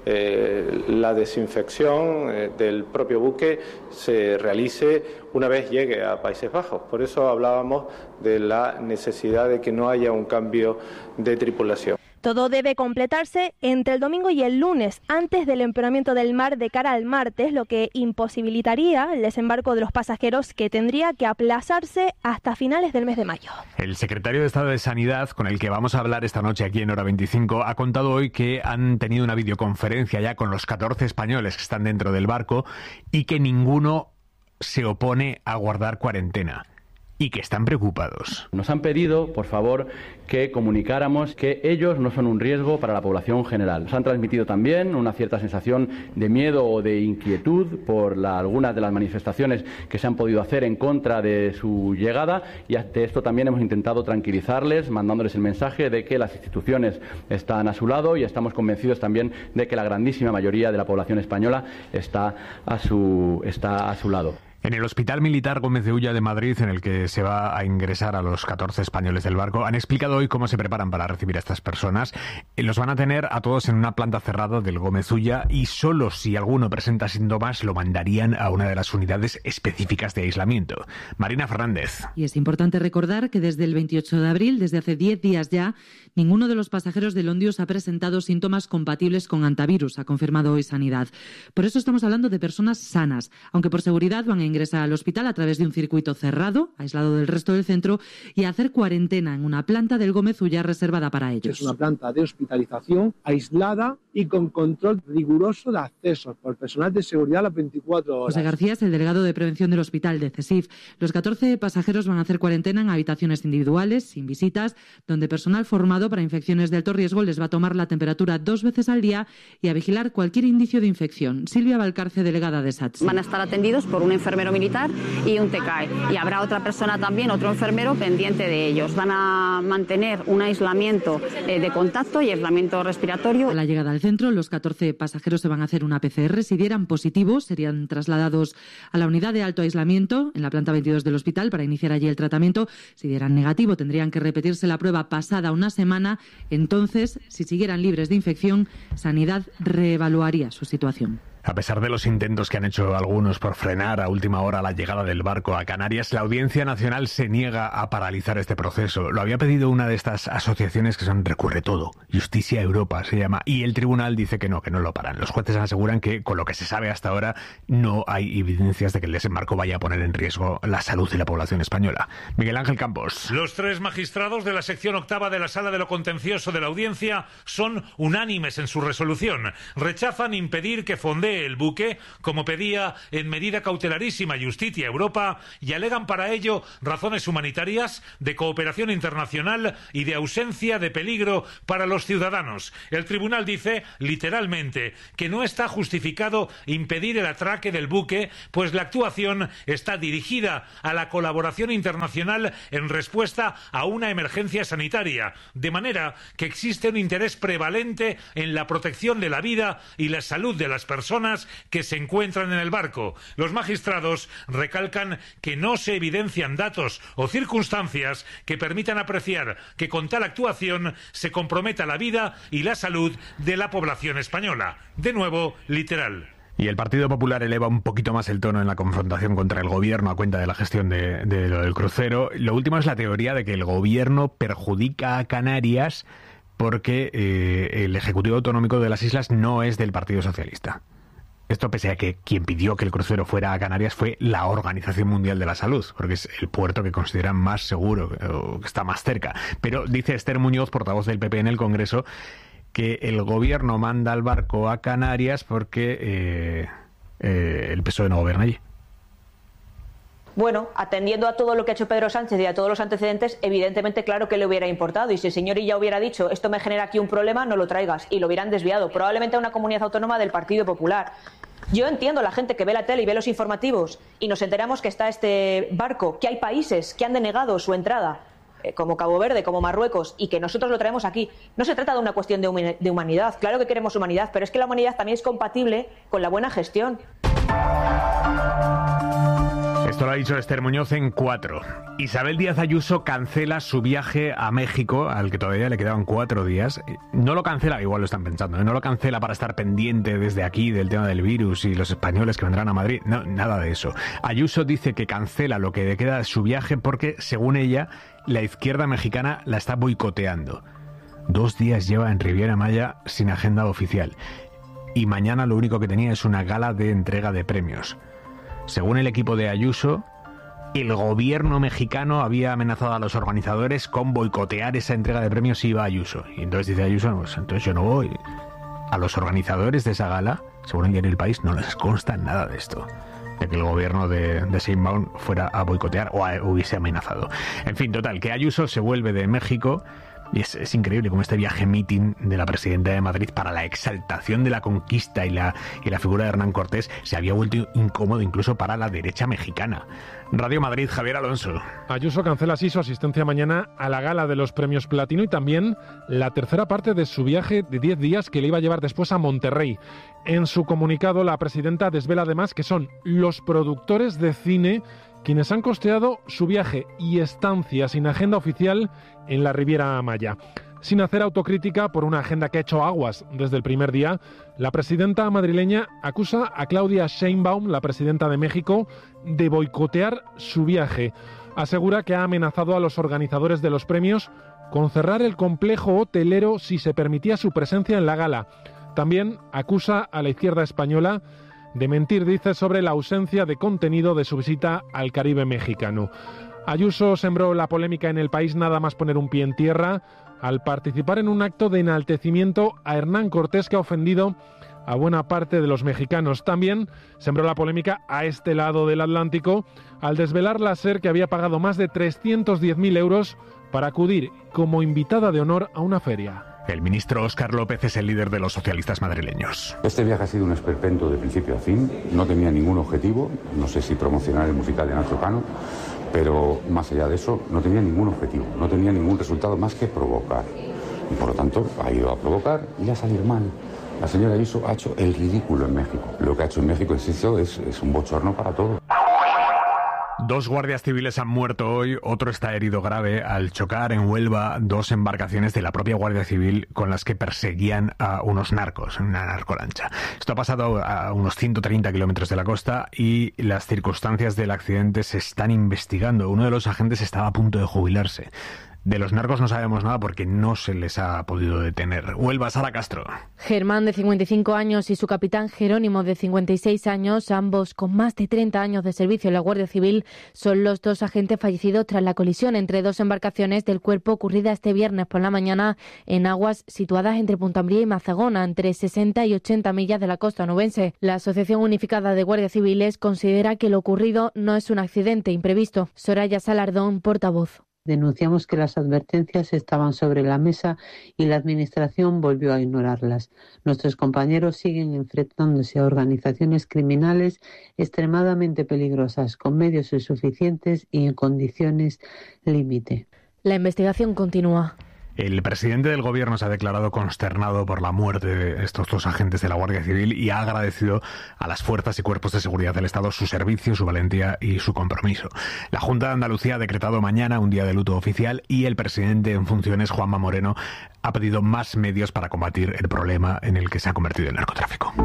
Eh, la desinfección eh, del propio buque se realice una vez llegue a Países Bajos. Por eso hablábamos de la necesidad de que no haya un cambio de tripulación. Todo debe completarse entre el domingo y el lunes, antes del empeoramiento del mar de cara al martes, lo que imposibilitaría el desembarco de los pasajeros, que tendría que aplazarse hasta finales del mes de mayo. El secretario de Estado de Sanidad, con el que vamos a hablar esta noche aquí en Hora veinticinco, ha contado hoy que han tenido una videoconferencia ya con los catorce españoles que están dentro del barco y que ninguno se opone a guardar cuarentena. Y que están preocupados. Nos han pedido, por favor, que comunicáramos que ellos no son un riesgo para la población general. Nos han transmitido también una cierta sensación de miedo o de inquietud por la, algunas de las manifestaciones que se han podido hacer en contra de su llegada, y ante esto también hemos intentado tranquilizarles, mandándoles el mensaje de que las instituciones están a su lado y estamos convencidos también de que la grandísima mayoría de la población española está a su, está a su lado. En el Hospital Militar Gómez de Ulla de Madrid, en el que se va a ingresar a los catorce españoles del barco, han explicado hoy cómo se preparan para recibir a estas personas. Los van a tener a todos en una planta cerrada del Gómez Ulla y solo si alguno presenta síntomas lo mandarían a una de las unidades específicas de aislamiento. Marina Fernández. Y es importante recordar que desde el veintiocho de abril, desde hace diez días ya, ninguno de los pasajeros del Ondius ha presentado síntomas compatibles con antivirus, ha confirmado hoy Sanidad. Por eso estamos hablando de personas sanas, aunque por seguridad van a ingresar al hospital a través de un circuito cerrado, aislado del resto del centro, y a hacer cuarentena en una planta del Gómez Ulla reservada para ellos. Es una planta de hospitalización aislada y con control riguroso de accesos por personal de seguridad a las veinticuatro horas. José García es el delegado de prevención del hospital de CESIF. Los catorce pasajeros van a hacer cuarentena en habitaciones individuales, sin visitas, donde personal formado para infecciones de alto riesgo les va a tomar la temperatura dos veces al día y a vigilar cualquier indicio de infección. Silvia Valcarce, delegada de SATSE. Van a estar atendidos por un enfermero militar y un T C A E. Y habrá otra persona también, otro enfermero pendiente de ellos. Van a mantener un aislamiento eh, de contacto y aislamiento respiratorio. A la llegada al centro, los catorce pasajeros se van a hacer una P C R. Si dieran positivos, serían trasladados a la unidad de alto aislamiento en la planta veintidós del hospital para iniciar allí el tratamiento. Si dieran negativo, tendrían que repetirse la prueba pasada una semana. Entonces, si siguieran libres de infección, Sanidad reevaluaría su situación. A pesar de los intentos que han hecho algunos por frenar a última hora la llegada del barco a Canarias, la Audiencia Nacional se niega a paralizar este proceso. Lo había pedido una de estas asociaciones que son Recurre Todo, Justicia Europa se llama, y el tribunal dice que no, que no lo paran. Los jueces aseguran que, con lo que se sabe hasta ahora, no hay evidencias de que el desembarco vaya a poner en riesgo la salud de la población española. Miguel Ángel Campos. Los tres magistrados de la sección octava de la Sala de lo Contencioso de la Audiencia son unánimes en su resolución. Rechazan impedir que fondee bloquee el buque, como pedía en medida cautelarísima Justitia Europa, y alegan para ello razones humanitarias, de cooperación internacional y de ausencia de peligro para los ciudadanos. El tribunal dice, literalmente, que no está justificado impedir el atraque del buque, pues la actuación está dirigida a la colaboración internacional en respuesta a una emergencia sanitaria, de manera que existe un interés prevalente en la protección de la vida y la salud de las personas que se encuentran en el barco. Los magistrados recalcan que no se evidencian datos o circunstancias que permitan apreciar que con tal actuación se comprometa la vida y la salud de la población española. De nuevo, literal. Y el Partido Popular eleva un poquito más el tono en la confrontación contra el gobierno a cuenta de la gestión de, de lo del crucero. Lo último es la teoría de que el gobierno perjudica a Canarias porque eh, el Ejecutivo Autonómico de las Islas no es del Partido Socialista. Esto pese a que quien pidió que el crucero fuera a Canarias fue la Organización Mundial de la Salud, porque es el puerto que consideran más seguro, o que está más cerca. Pero dice Esther Muñoz, portavoz del P P en el Congreso, que el gobierno manda el barco a Canarias porque eh, eh, el P S O E no gobierna allí. Bueno, atendiendo a todo lo que ha hecho Pedro Sánchez y a todos los antecedentes, evidentemente claro que le hubiera importado, y si el señor Illa hubiera dicho esto me genera aquí un problema, no lo traigas, y lo hubieran desviado, probablemente a una comunidad autónoma del Partido Popular. Yo entiendo a la gente que ve la tele y ve los informativos y nos enteramos que está este barco, que hay países que han denegado su entrada, como Cabo Verde, como Marruecos, y que nosotros lo traemos aquí. No se trata de una cuestión de humanidad, claro que queremos humanidad, pero es que la humanidad también es compatible con la buena gestión. Esto lo ha dicho Esther Muñoz en Cuatro. Isabel Díaz Ayuso cancela su viaje a México, al que todavía le quedaban cuatro días. No lo cancela, igual lo están pensando, ¿eh? No lo cancela para estar pendiente desde aquí del tema del virus y los españoles que vendrán a Madrid. No, nada de eso. Ayuso dice que cancela lo que le queda de su viaje porque, según ella, la izquierda mexicana la está boicoteando. Dos días lleva en Riviera Maya sin agenda oficial. Y mañana lo único que tenía es una gala de entrega de premios. Según el equipo de Ayuso, el gobierno mexicano había amenazado a los organizadores con boicotear esa entrega de premios si iba Ayuso. Y entonces dice Ayuso, pues entonces yo no voy. A los organizadores de esa gala, según el diario El País, no les consta nada de esto, de que el gobierno de, de Sheinbaum fuera a boicotear o a, hubiese amenazado. En fin, total, que Ayuso se vuelve de México. Y es, es increíble como este viaje meeting de la presidenta de Madrid para la exaltación de la conquista y la, y la figura de Hernán Cortés se había vuelto incómodo incluso para la derecha mexicana. Radio Madrid, Javier Alonso. Ayuso cancela así su asistencia mañana a la gala de los premios Platino y también la tercera parte de su viaje de diez días que le iba a llevar después a Monterrey. En su comunicado, la presidenta desvela además que son los productores de cine quienes han costeado su viaje y estancia sin agenda oficial en la Riviera Maya. Sin hacer autocrítica por una agenda que ha hecho aguas desde el primer día, la presidenta madrileña acusa a Claudia Sheinbaum, la presidenta de México, de boicotear su viaje. Asegura que ha amenazado a los organizadores de los premios con cerrar el complejo hotelero si se permitía su presencia en la gala. También acusa a la izquierda española de mentir, dice, sobre la ausencia de contenido de su visita al Caribe mexicano. Ayuso sembró la polémica en El País nada más poner un pie en tierra al participar en un acto de enaltecimiento a Hernán Cortés que ha ofendido a buena parte de los mexicanos. También sembró la polémica a este lado del Atlántico al desvelar la SER que había pagado más de trescientos diez mil euros para acudir como invitada de honor a una feria. El ministro Óscar López es el líder de los socialistas madrileños. Este viaje ha sido un esperpento de principio a fin, no tenía ningún objetivo, no sé si promocionar el musical de Nacho Cano, pero más allá de eso no tenía ningún objetivo, no tenía ningún resultado más que provocar. Y por lo tanto ha ido a provocar y le ha salido mal. La señora Ayuso ha hecho el ridículo en México. Lo que ha hecho en México, insisto, es, es un bochorno para todos. Dos guardias civiles han muerto hoy, otro está herido grave al chocar en Huelva dos embarcaciones de la propia Guardia Civil con las que perseguían a unos narcos, una narcolancha. Esto ha pasado a unos ciento treinta kilómetros de la costa y las circunstancias del accidente se están investigando. Uno de los agentes estaba a punto de jubilarse. De los narcos no sabemos nada porque no se les ha podido detener. Huelva, Sara Castro. Germán, de cincuenta y cinco años, y su capitán Jerónimo, de cincuenta y seis años, ambos con más de treinta años de servicio en la Guardia Civil, son los dos agentes fallecidos tras la colisión entre dos embarcaciones del cuerpo ocurrida este viernes por la mañana en aguas situadas entre Punta Umbría y Mazagona, entre sesenta y ochenta millas de la costa onubense. La Asociación Unificada de Guardias Civiles considera que lo ocurrido no es un accidente imprevisto. Soraya Salardón, portavoz. Denunciamos que las advertencias estaban sobre la mesa y la Administración volvió a ignorarlas. Nuestros compañeros siguen enfrentándose a organizaciones criminales extremadamente peligrosas, con medios insuficientes y en condiciones límite. La investigación continúa. El presidente del gobierno se ha declarado consternado por la muerte de estos dos agentes de la Guardia Civil y ha agradecido a las fuerzas y cuerpos de seguridad del Estado su servicio, su valentía y su compromiso. La Junta de Andalucía ha decretado mañana un día de luto oficial y el presidente en funciones, Juanma Moreno, ha pedido más medios para combatir el problema en el que se ha convertido el narcotráfico.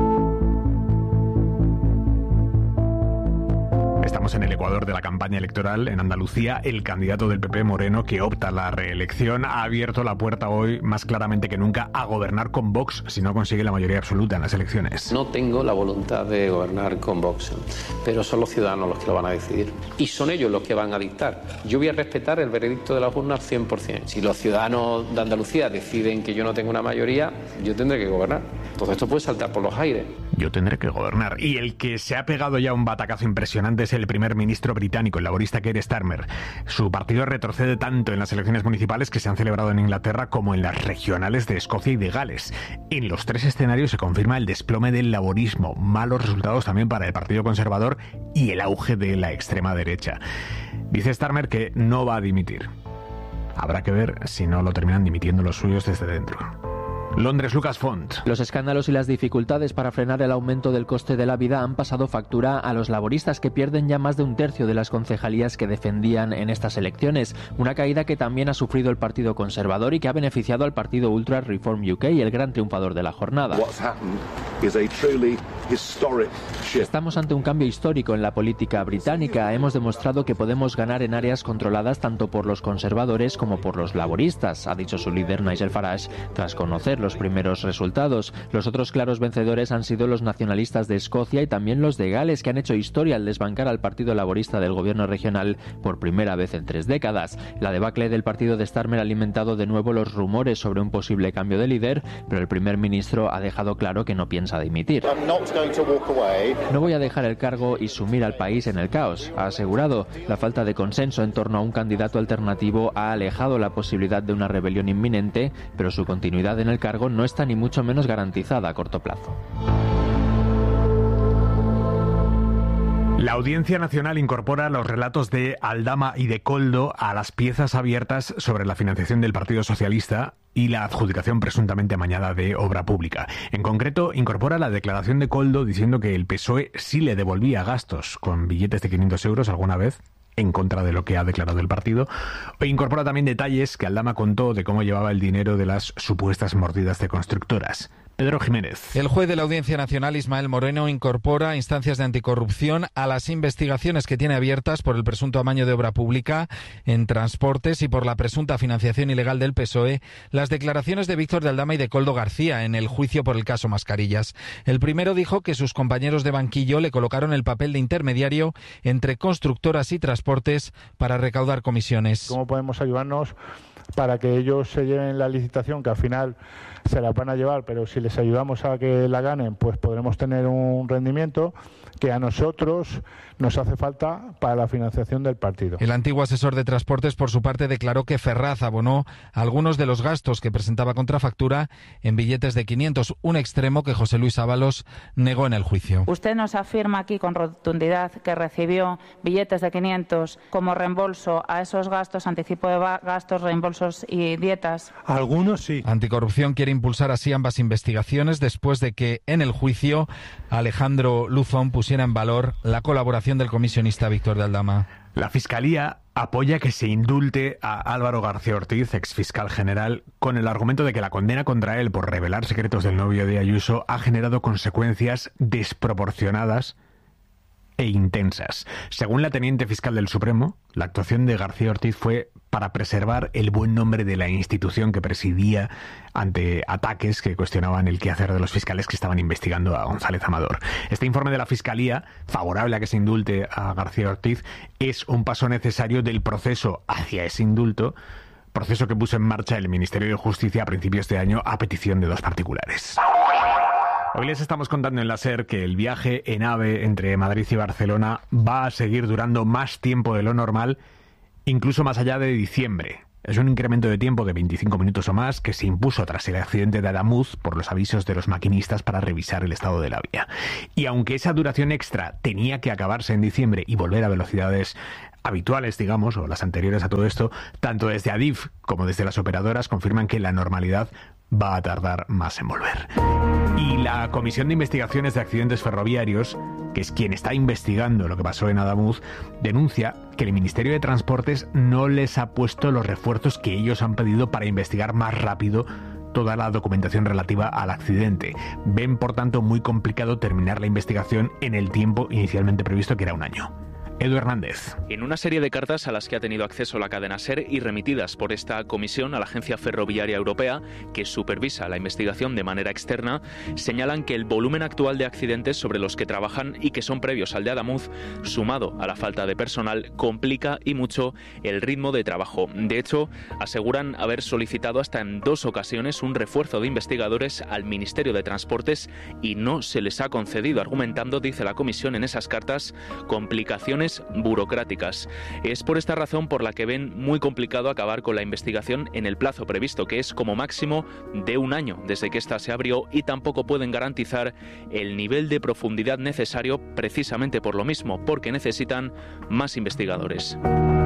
Estamos en el ecuador de la campaña electoral. En Andalucía, el candidato del P P, Moreno, que opta a la reelección, ha abierto la puerta hoy más claramente que nunca a gobernar con Vox si no consigue la mayoría absoluta en las elecciones. No tengo la voluntad de gobernar con Vox, pero son los ciudadanos los que lo van a decidir. Y son ellos los que van a dictar. Yo voy a respetar el veredicto de las urnas cien por ciento. Si los ciudadanos de Andalucía deciden que yo no tengo una mayoría, yo tendré que gobernar. Entonces esto puede saltar por los aires. Yo tendré que gobernar. Y el que se ha pegado ya un batacazo impresionante es el primer ministro británico, el laborista Keir Starmer. Su partido retrocede tanto en las elecciones municipales que se han celebrado en Inglaterra como en las regionales de Escocia y de Gales. En los tres escenarios se confirma el desplome del laborismo, malos resultados también para el Partido Conservador y el auge de la extrema derecha. Dice Starmer que no va a dimitir. Habrá que ver si no lo terminan dimitiendo los suyos desde dentro. Londres, Lucas Font. Los escándalos y las dificultades para frenar el aumento del coste de la vida han pasado factura a los laboristas, que pierden ya más de un tercio de las concejalías que defendían en estas elecciones. Una caída que también ha sufrido el Partido Conservador y que ha beneficiado al partido ultra Reform U K, el gran triunfador de la jornada. Estamos ante un cambio histórico en la política británica. Hemos demostrado que podemos ganar en áreas controladas tanto por los conservadores como por los laboristas, ha dicho su líder Nigel Farage tras conocer los primeros resultados. Los otros claros vencedores han sido los nacionalistas de Escocia y también los de Gales, que han hecho historia al desbancar al Partido Laborista del gobierno regional por primera vez en tres décadas. La debacle del partido de Starmer ha alimentado de nuevo los rumores sobre un posible cambio de líder, pero el primer ministro ha dejado claro que no piensa dimitir. No voy a dejar el cargo y sumir al país en el caos, ha asegurado. La falta de consenso en torno a un candidato alternativo ha alejado la posibilidad de una rebelión inminente, pero su continuidad en el cargo no está ni mucho menos garantizada a corto plazo. La Audiencia Nacional incorpora los relatos de Aldama y de Koldo a las piezas abiertas sobre la financiación del Partido Socialista y la adjudicación presuntamente amañada de obra pública. En concreto, incorpora la declaración de Koldo diciendo que el P S O E sí le devolvía gastos con billetes de quinientos euros alguna vez, en contra de lo que ha declarado el partido. E incorpora también detalles que Aldama contó de cómo llevaba el dinero de las supuestas mordidas de constructoras. Pedro Jiménez. El juez de la Audiencia Nacional, Ismael Moreno, incorpora instancias de anticorrupción a las investigaciones que tiene abiertas por el presunto amaño de obra pública en transportes y por la presunta financiación ilegal del P S O E, las declaraciones de Víctor de Aldama y de Koldo García en el juicio por el caso Mascarillas. El primero dijo que sus compañeros de banquillo le colocaron el papel de intermediario entre constructoras y transportes para recaudar comisiones. ¿Cómo podemos ayudarnos para que ellos se lleven la licitación, que al final se la van a llevar, pero si les ayudamos a que la ganen, pues podremos tener un rendimiento que a nosotros nos hace falta para la financiación del partido? El antiguo asesor de transportes, por su parte, declaró que Ferraz abonó algunos de los gastos que presentaba contrafactura en billetes de quinientos, un extremo que José Luis Ábalos negó en el juicio. Usted nos afirma aquí con rotundidad que recibió billetes de quinientos como reembolso a esos gastos, anticipo de gastos, reembolsos y dietas. Algunos sí. Anticorrupción quiere impulsar así ambas investigaciones después de que en el juicio Alejandro Luzón pusiera en valor la colaboración del comisionista Víctor de Aldama. La Fiscalía apoya que se indulte a Álvaro García Ortiz, exfiscal general, con el argumento de que la condena contra él por revelar secretos del novio de Ayuso ha generado consecuencias desproporcionadas e intensas. Según la teniente fiscal del Supremo, la actuación de García Ortiz fue para preservar el buen nombre de la institución que presidía ante ataques que cuestionaban el quehacer de los fiscales que estaban investigando a González Amador. Este informe de la Fiscalía, favorable a que se indulte a García Ortiz, es un paso necesario del proceso hacia ese indulto, proceso que puso en marcha el Ministerio de Justicia a principios de año a petición de dos particulares. Hoy les estamos contando en la SER que el viaje en AVE entre Madrid y Barcelona va a seguir durando más tiempo de lo normal, incluso más allá de diciembre. Es un incremento de tiempo de veinticinco minutos o más que se impuso tras el accidente de Adamuz por los avisos de los maquinistas para revisar el estado de la vía. Y aunque esa duración extra tenía que acabarse en diciembre y volver a velocidades habituales, digamos, o las anteriores a todo esto, tanto desde Adif como desde las operadoras confirman que la normalidad va a tardar más en volver. Y la Comisión de Investigaciones de Accidentes Ferroviarios, que es quien está investigando lo que pasó en Adamuz, denuncia que el Ministerio de Transportes no les ha puesto los refuerzos que ellos han pedido para investigar más rápido toda la documentación relativa al accidente. Ven, por tanto, muy complicado terminar la investigación en el tiempo inicialmente previsto, que era un año. Edu Hernández. En una serie de cartas a las que ha tenido acceso la cadena SER y remitidas por esta comisión a la Agencia Ferroviaria Europea, que supervisa la investigación de manera externa, señalan que el volumen actual de accidentes sobre los que trabajan y que son previos al de Adamuz, sumado a la falta de personal, complica y mucho el ritmo de trabajo. De hecho, aseguran haber solicitado hasta en dos ocasiones un refuerzo de investigadores al Ministerio de Transportes y no se les ha concedido, argumentando, dice la comisión en esas cartas, complicaciones burocráticas. Es por esta razón por la que ven muy complicado acabar con la investigación en el plazo previsto, que es como máximo de un año desde que ésta se abrió, y tampoco pueden garantizar el nivel de profundidad necesario precisamente por lo mismo, porque necesitan más investigadores.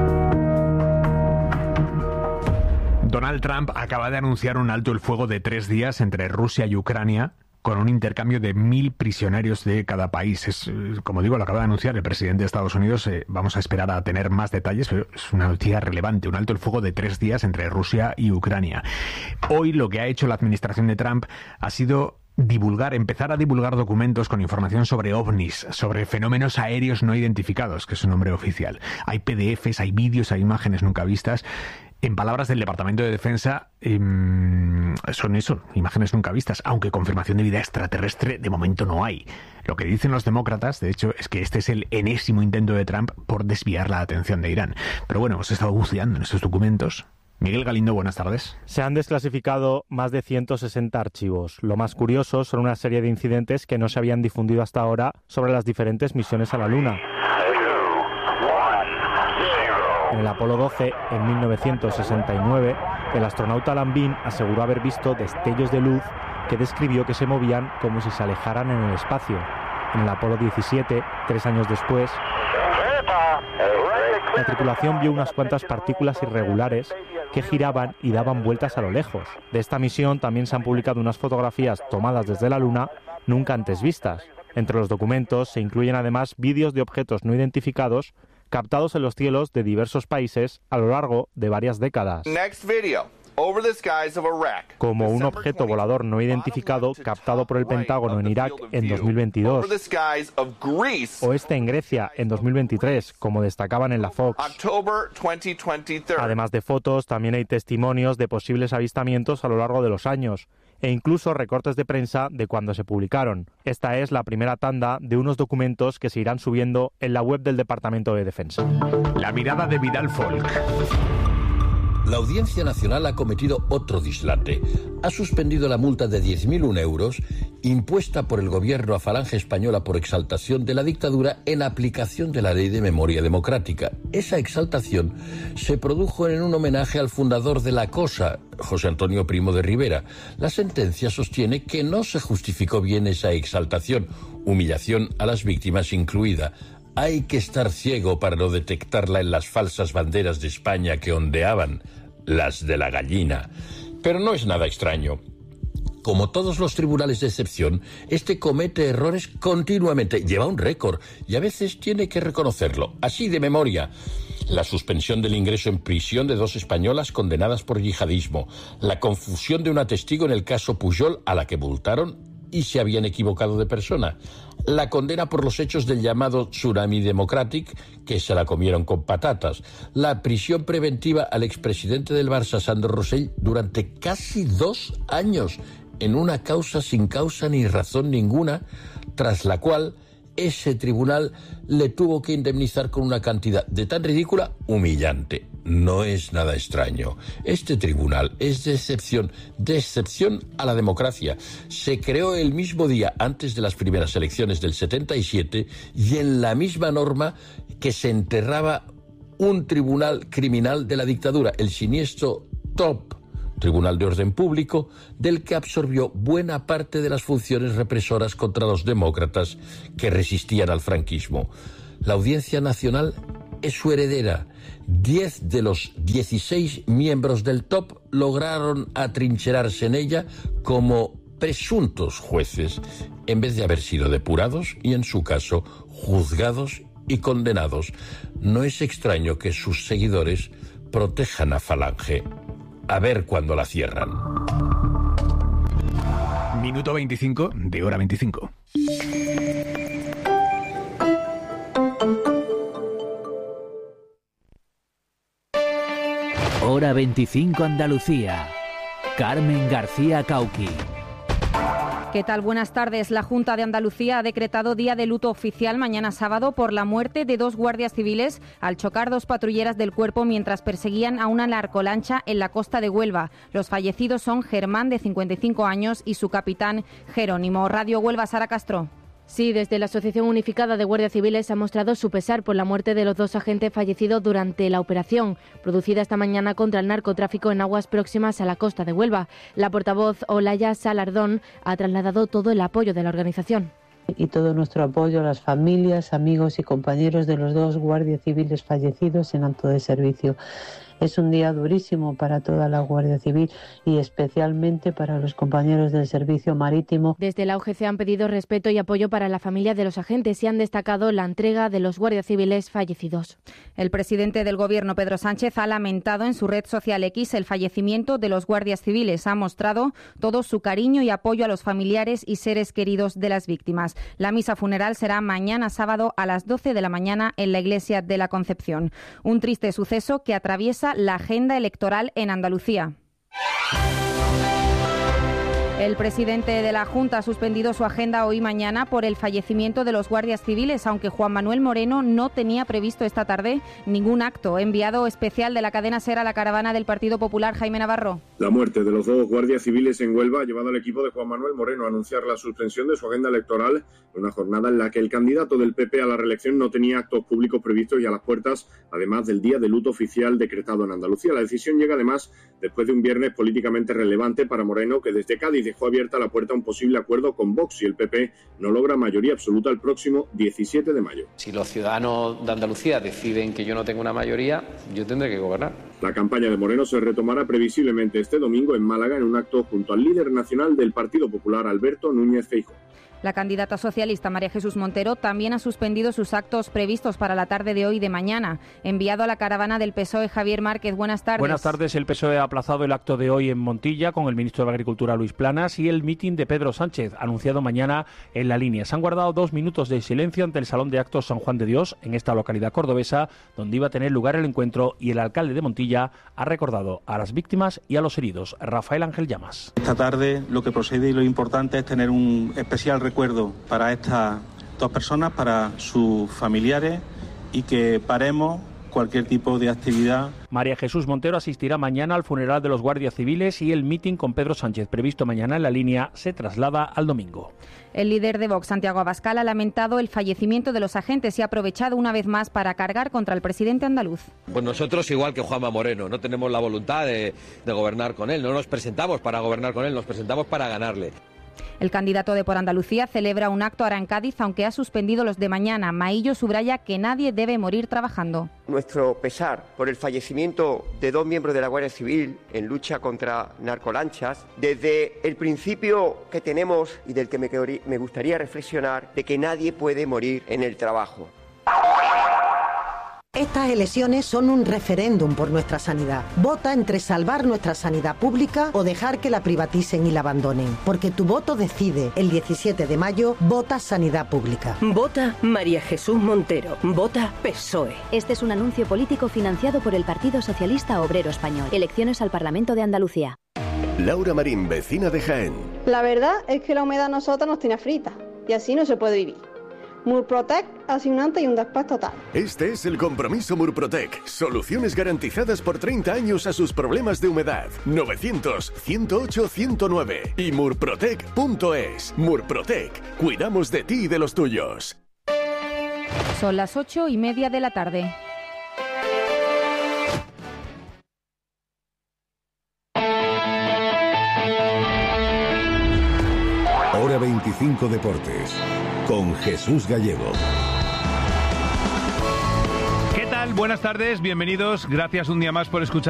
Donald Trump acaba de anunciar un alto el fuego de tres días entre Rusia y Ucrania, con un intercambio de mil prisioneros de cada país. Es, como digo, lo acaba de anunciar el presidente de Estados Unidos. Eh, vamos a esperar a tener más detalles, pero es una noticia relevante. Un alto el fuego de tres días entre Rusia y Ucrania. Hoy lo que ha hecho la administración de Trump ha sido divulgar, empezar a divulgar documentos con información sobre ovnis, sobre fenómenos aéreos no identificados, que es su nombre oficial. Hay P D Efes, hay vídeos, hay imágenes nunca vistas. En palabras del Departamento de Defensa, eh, son eso, imágenes nunca vistas, aunque confirmación de vida extraterrestre de momento no hay. Lo que dicen los demócratas, de hecho, es que este es el enésimo intento de Trump por desviar la atención de Irán. Pero bueno, hemos estado buceando en estos documentos. Miguel Galindo, buenas tardes. Se han desclasificado más de ciento sesenta archivos. Lo más curioso son una serie de incidentes que no se habían difundido hasta ahora sobre las diferentes misiones a la Luna. En el Apolo doce, en mil novecientos sesenta y nueve, el astronauta Alan Bean aseguró haber visto destellos de luz que describió que se movían como si se alejaran en el espacio. En el Apolo diecisiete, tres años después, la tripulación vio unas cuantas partículas irregulares que giraban y daban vueltas a lo lejos. De esta misión también se han publicado unas fotografías tomadas desde la Luna nunca antes vistas. Entre los documentos se incluyen además vídeos de objetos no identificados captados en los cielos de diversos países a lo largo de varias décadas. Como un objeto volador no identificado captado por el Pentágono en Irak en dos mil veintidós, o este en Grecia en dos mil veintitrés, como destacaban en la Fox. Además de fotos, también hay testimonios de posibles avistamientos a lo largo de los años, e incluso recortes de prensa de cuando se publicaron. Esta es la primera tanda de unos documentos que se irán subiendo en la web del Departamento de Defensa. La mirada de Vidal Folk. La Audiencia Nacional ha cometido otro dislate. Ha suspendido la multa de diez mil uno euros impuesta por el gobierno a Falange Española por exaltación de la dictadura en aplicación de la Ley de Memoria Democrática. Esa exaltación se produjo en un homenaje al fundador de la Cosa, José Antonio Primo de Rivera. La sentencia sostiene que no se justificó bien esa exaltación, humillación a las víctimas incluida. Hay que estar ciego para no detectarla en las falsas banderas de España que ondeaban, las de la gallina. Pero no es nada extraño. Como todos los tribunales de excepción, este comete errores continuamente. Lleva un récord y a veces tiene que reconocerlo. Así de memoria. La suspensión del ingreso en prisión de dos españolas condenadas por yihadismo. La confusión de una testigo en el caso Pujol a la que multaron y se habían equivocado de persona. La condena por los hechos del llamado Tsunami Democratic, que se la comieron con patatas. La prisión preventiva al expresidente del Barça, Sandro Rosell, durante casi dos años, en una causa sin causa ni razón ninguna, tras la cual ese tribunal le tuvo que indemnizar con una cantidad de tan ridícula, humillante. No es nada extraño. Este tribunal es de excepción, de excepción a la democracia. Se creó el mismo día antes de las primeras elecciones del setenta y siete y en la misma norma que se enterraba un tribunal criminal de la dictadura, el siniestro Top, Tribunal de Orden Público, del que absorbió buena parte de las funciones represoras contra los demócratas que resistían al franquismo. La Audiencia Nacional es su heredera. Diez de los dieciséis miembros del Top lograron atrincherarse en ella como presuntos jueces, en vez de haber sido depurados y, en su caso, juzgados y condenados. No es extraño que sus seguidores protejan a Falange. A ver cuándo la cierran. Minuto veinticinco de hora veinticinco. Hora veinticinco Andalucía. Carmen García Cauqui. ¿Qué tal? Buenas tardes. La Junta de Andalucía ha decretado día de luto oficial mañana sábado por la muerte de dos guardias civiles al chocar dos patrulleras del cuerpo mientras perseguían a una narcolancha en la costa de Huelva. Los fallecidos son Germán, de cincuenta y cinco años, y su capitán Jerónimo. Radio Huelva, Sara Castro. Sí, desde la Asociación Unificada de Guardias Civiles ha mostrado su pesar por la muerte de los dos agentes fallecidos durante la operación producida esta mañana contra el narcotráfico en aguas próximas a la costa de Huelva. La portavoz Olaya Salardón ha trasladado todo el apoyo de la organización. Y todo nuestro apoyo a las familias, amigos y compañeros de los dos guardias civiles fallecidos en acto de servicio. Es un día durísimo para toda la Guardia Civil y especialmente para los compañeros del Servicio Marítimo. Desde la U G C han pedido respeto y apoyo para la familia de los agentes y han destacado la entrega de los guardias civiles fallecidos. El presidente del Gobierno, Pedro Sánchez, ha lamentado en su red social X el fallecimiento de los guardias civiles. Ha mostrado todo su cariño y apoyo a los familiares y seres queridos de las víctimas. La misa funeral será mañana sábado a las doce de la mañana en la Iglesia de la Concepción. Un triste suceso que atraviesa la agenda electoral en Andalucía. El presidente de la Junta ha suspendido su agenda hoy y mañana por el fallecimiento de los guardias civiles, aunque Juan Manuel Moreno no tenía previsto esta tarde ningún acto. Enviado especial de la cadena SER a la caravana del Partido Popular, Jaime Navarro. La muerte de los dos guardias civiles en Huelva ha llevado al equipo de Juan Manuel Moreno a anunciar la suspensión de su agenda electoral en una jornada en la que el candidato del P P a la reelección no tenía actos públicos previstos y a las puertas, además del día de luto oficial decretado en Andalucía. La decisión llega además después de un viernes políticamente relevante para Moreno, que desde Cádiz dejó abierta la puerta a un posible acuerdo con Vox si el P P no logra mayoría absoluta el próximo diecisiete de mayo. Si los ciudadanos de Andalucía deciden que yo no tengo una mayoría, yo tendré que gobernar. La campaña de Moreno se retomará previsiblemente este domingo en Málaga en un acto junto al líder nacional del Partido Popular, Alberto Núñez Feijóo. La candidata socialista María Jesús Montero también ha suspendido sus actos previstos para la tarde de hoy y de mañana. Enviado a la caravana del P S O E, Javier Márquez, buenas tardes. Buenas tardes. El P S O E ha aplazado el acto de hoy en Montilla con el ministro de Agricultura, Luis Planas, y el mitin de Pedro Sánchez, anunciado mañana en La Línea. Se han guardado dos minutos de silencio ante el Salón de Actos San Juan de Dios, en esta localidad cordobesa, donde iba a tener lugar el encuentro, y el alcalde de Montilla ha recordado a las víctimas y a los heridos. Rafael Ángel Llamas. Esta tarde lo que procede y lo importante es tener un especial recuerdo para estas dos personas, para sus familiares, y que paremos cualquier tipo de actividad. María Jesús Montero asistirá mañana al funeral de los guardias civiles y el mitin con Pedro Sánchez, previsto mañana en La Línea, se traslada al domingo. El líder de Vox, Santiago Abascal, ha lamentado el fallecimiento de los agentes y ha aprovechado una vez más para cargar contra el presidente andaluz. Pues nosotros, igual que Juanma Moreno, no tenemos la voluntad de, de gobernar con él, no nos presentamos para gobernar con él, nos presentamos para ganarle. El candidato de Por Andalucía celebra un acto ahora en Cádiz, aunque ha suspendido los de mañana. Maillo subraya que nadie debe morir trabajando. Nuestro pesar por el fallecimiento de dos miembros de la Guardia Civil en lucha contra narcolanchas, desde el principio que tenemos y del que me, me gustaría reflexionar, de que nadie puede morir en el trabajo. Estas elecciones son un referéndum por nuestra sanidad. Vota entre salvar nuestra sanidad pública o dejar que la privaticen y la abandonen. Porque tu voto decide. El diecisiete de mayo, vota sanidad pública. Vota María Jesús Montero. Vota P S O E. Este es un anuncio político financiado por el Partido Socialista Obrero Español. Elecciones al Parlamento de Andalucía. Laura Marín, vecina de Jaén. La verdad es que la humedad a nosotros nos tiene fritas. Y así no se puede vivir. Murprotec hace un antes y un después total. Este es el compromiso Murprotec. Soluciones garantizadas por treinta años a sus problemas de humedad. novecientos, ciento ocho, ciento nueve y murprotec punto es. Murprotec. Cuidamos de ti y de los tuyos. Son las ocho y media de la tarde. Hora veinticinco Deportes, con Jesús Gallego. ¿Qué tal? Buenas tardes, bienvenidos. Gracias un día más por escuchar.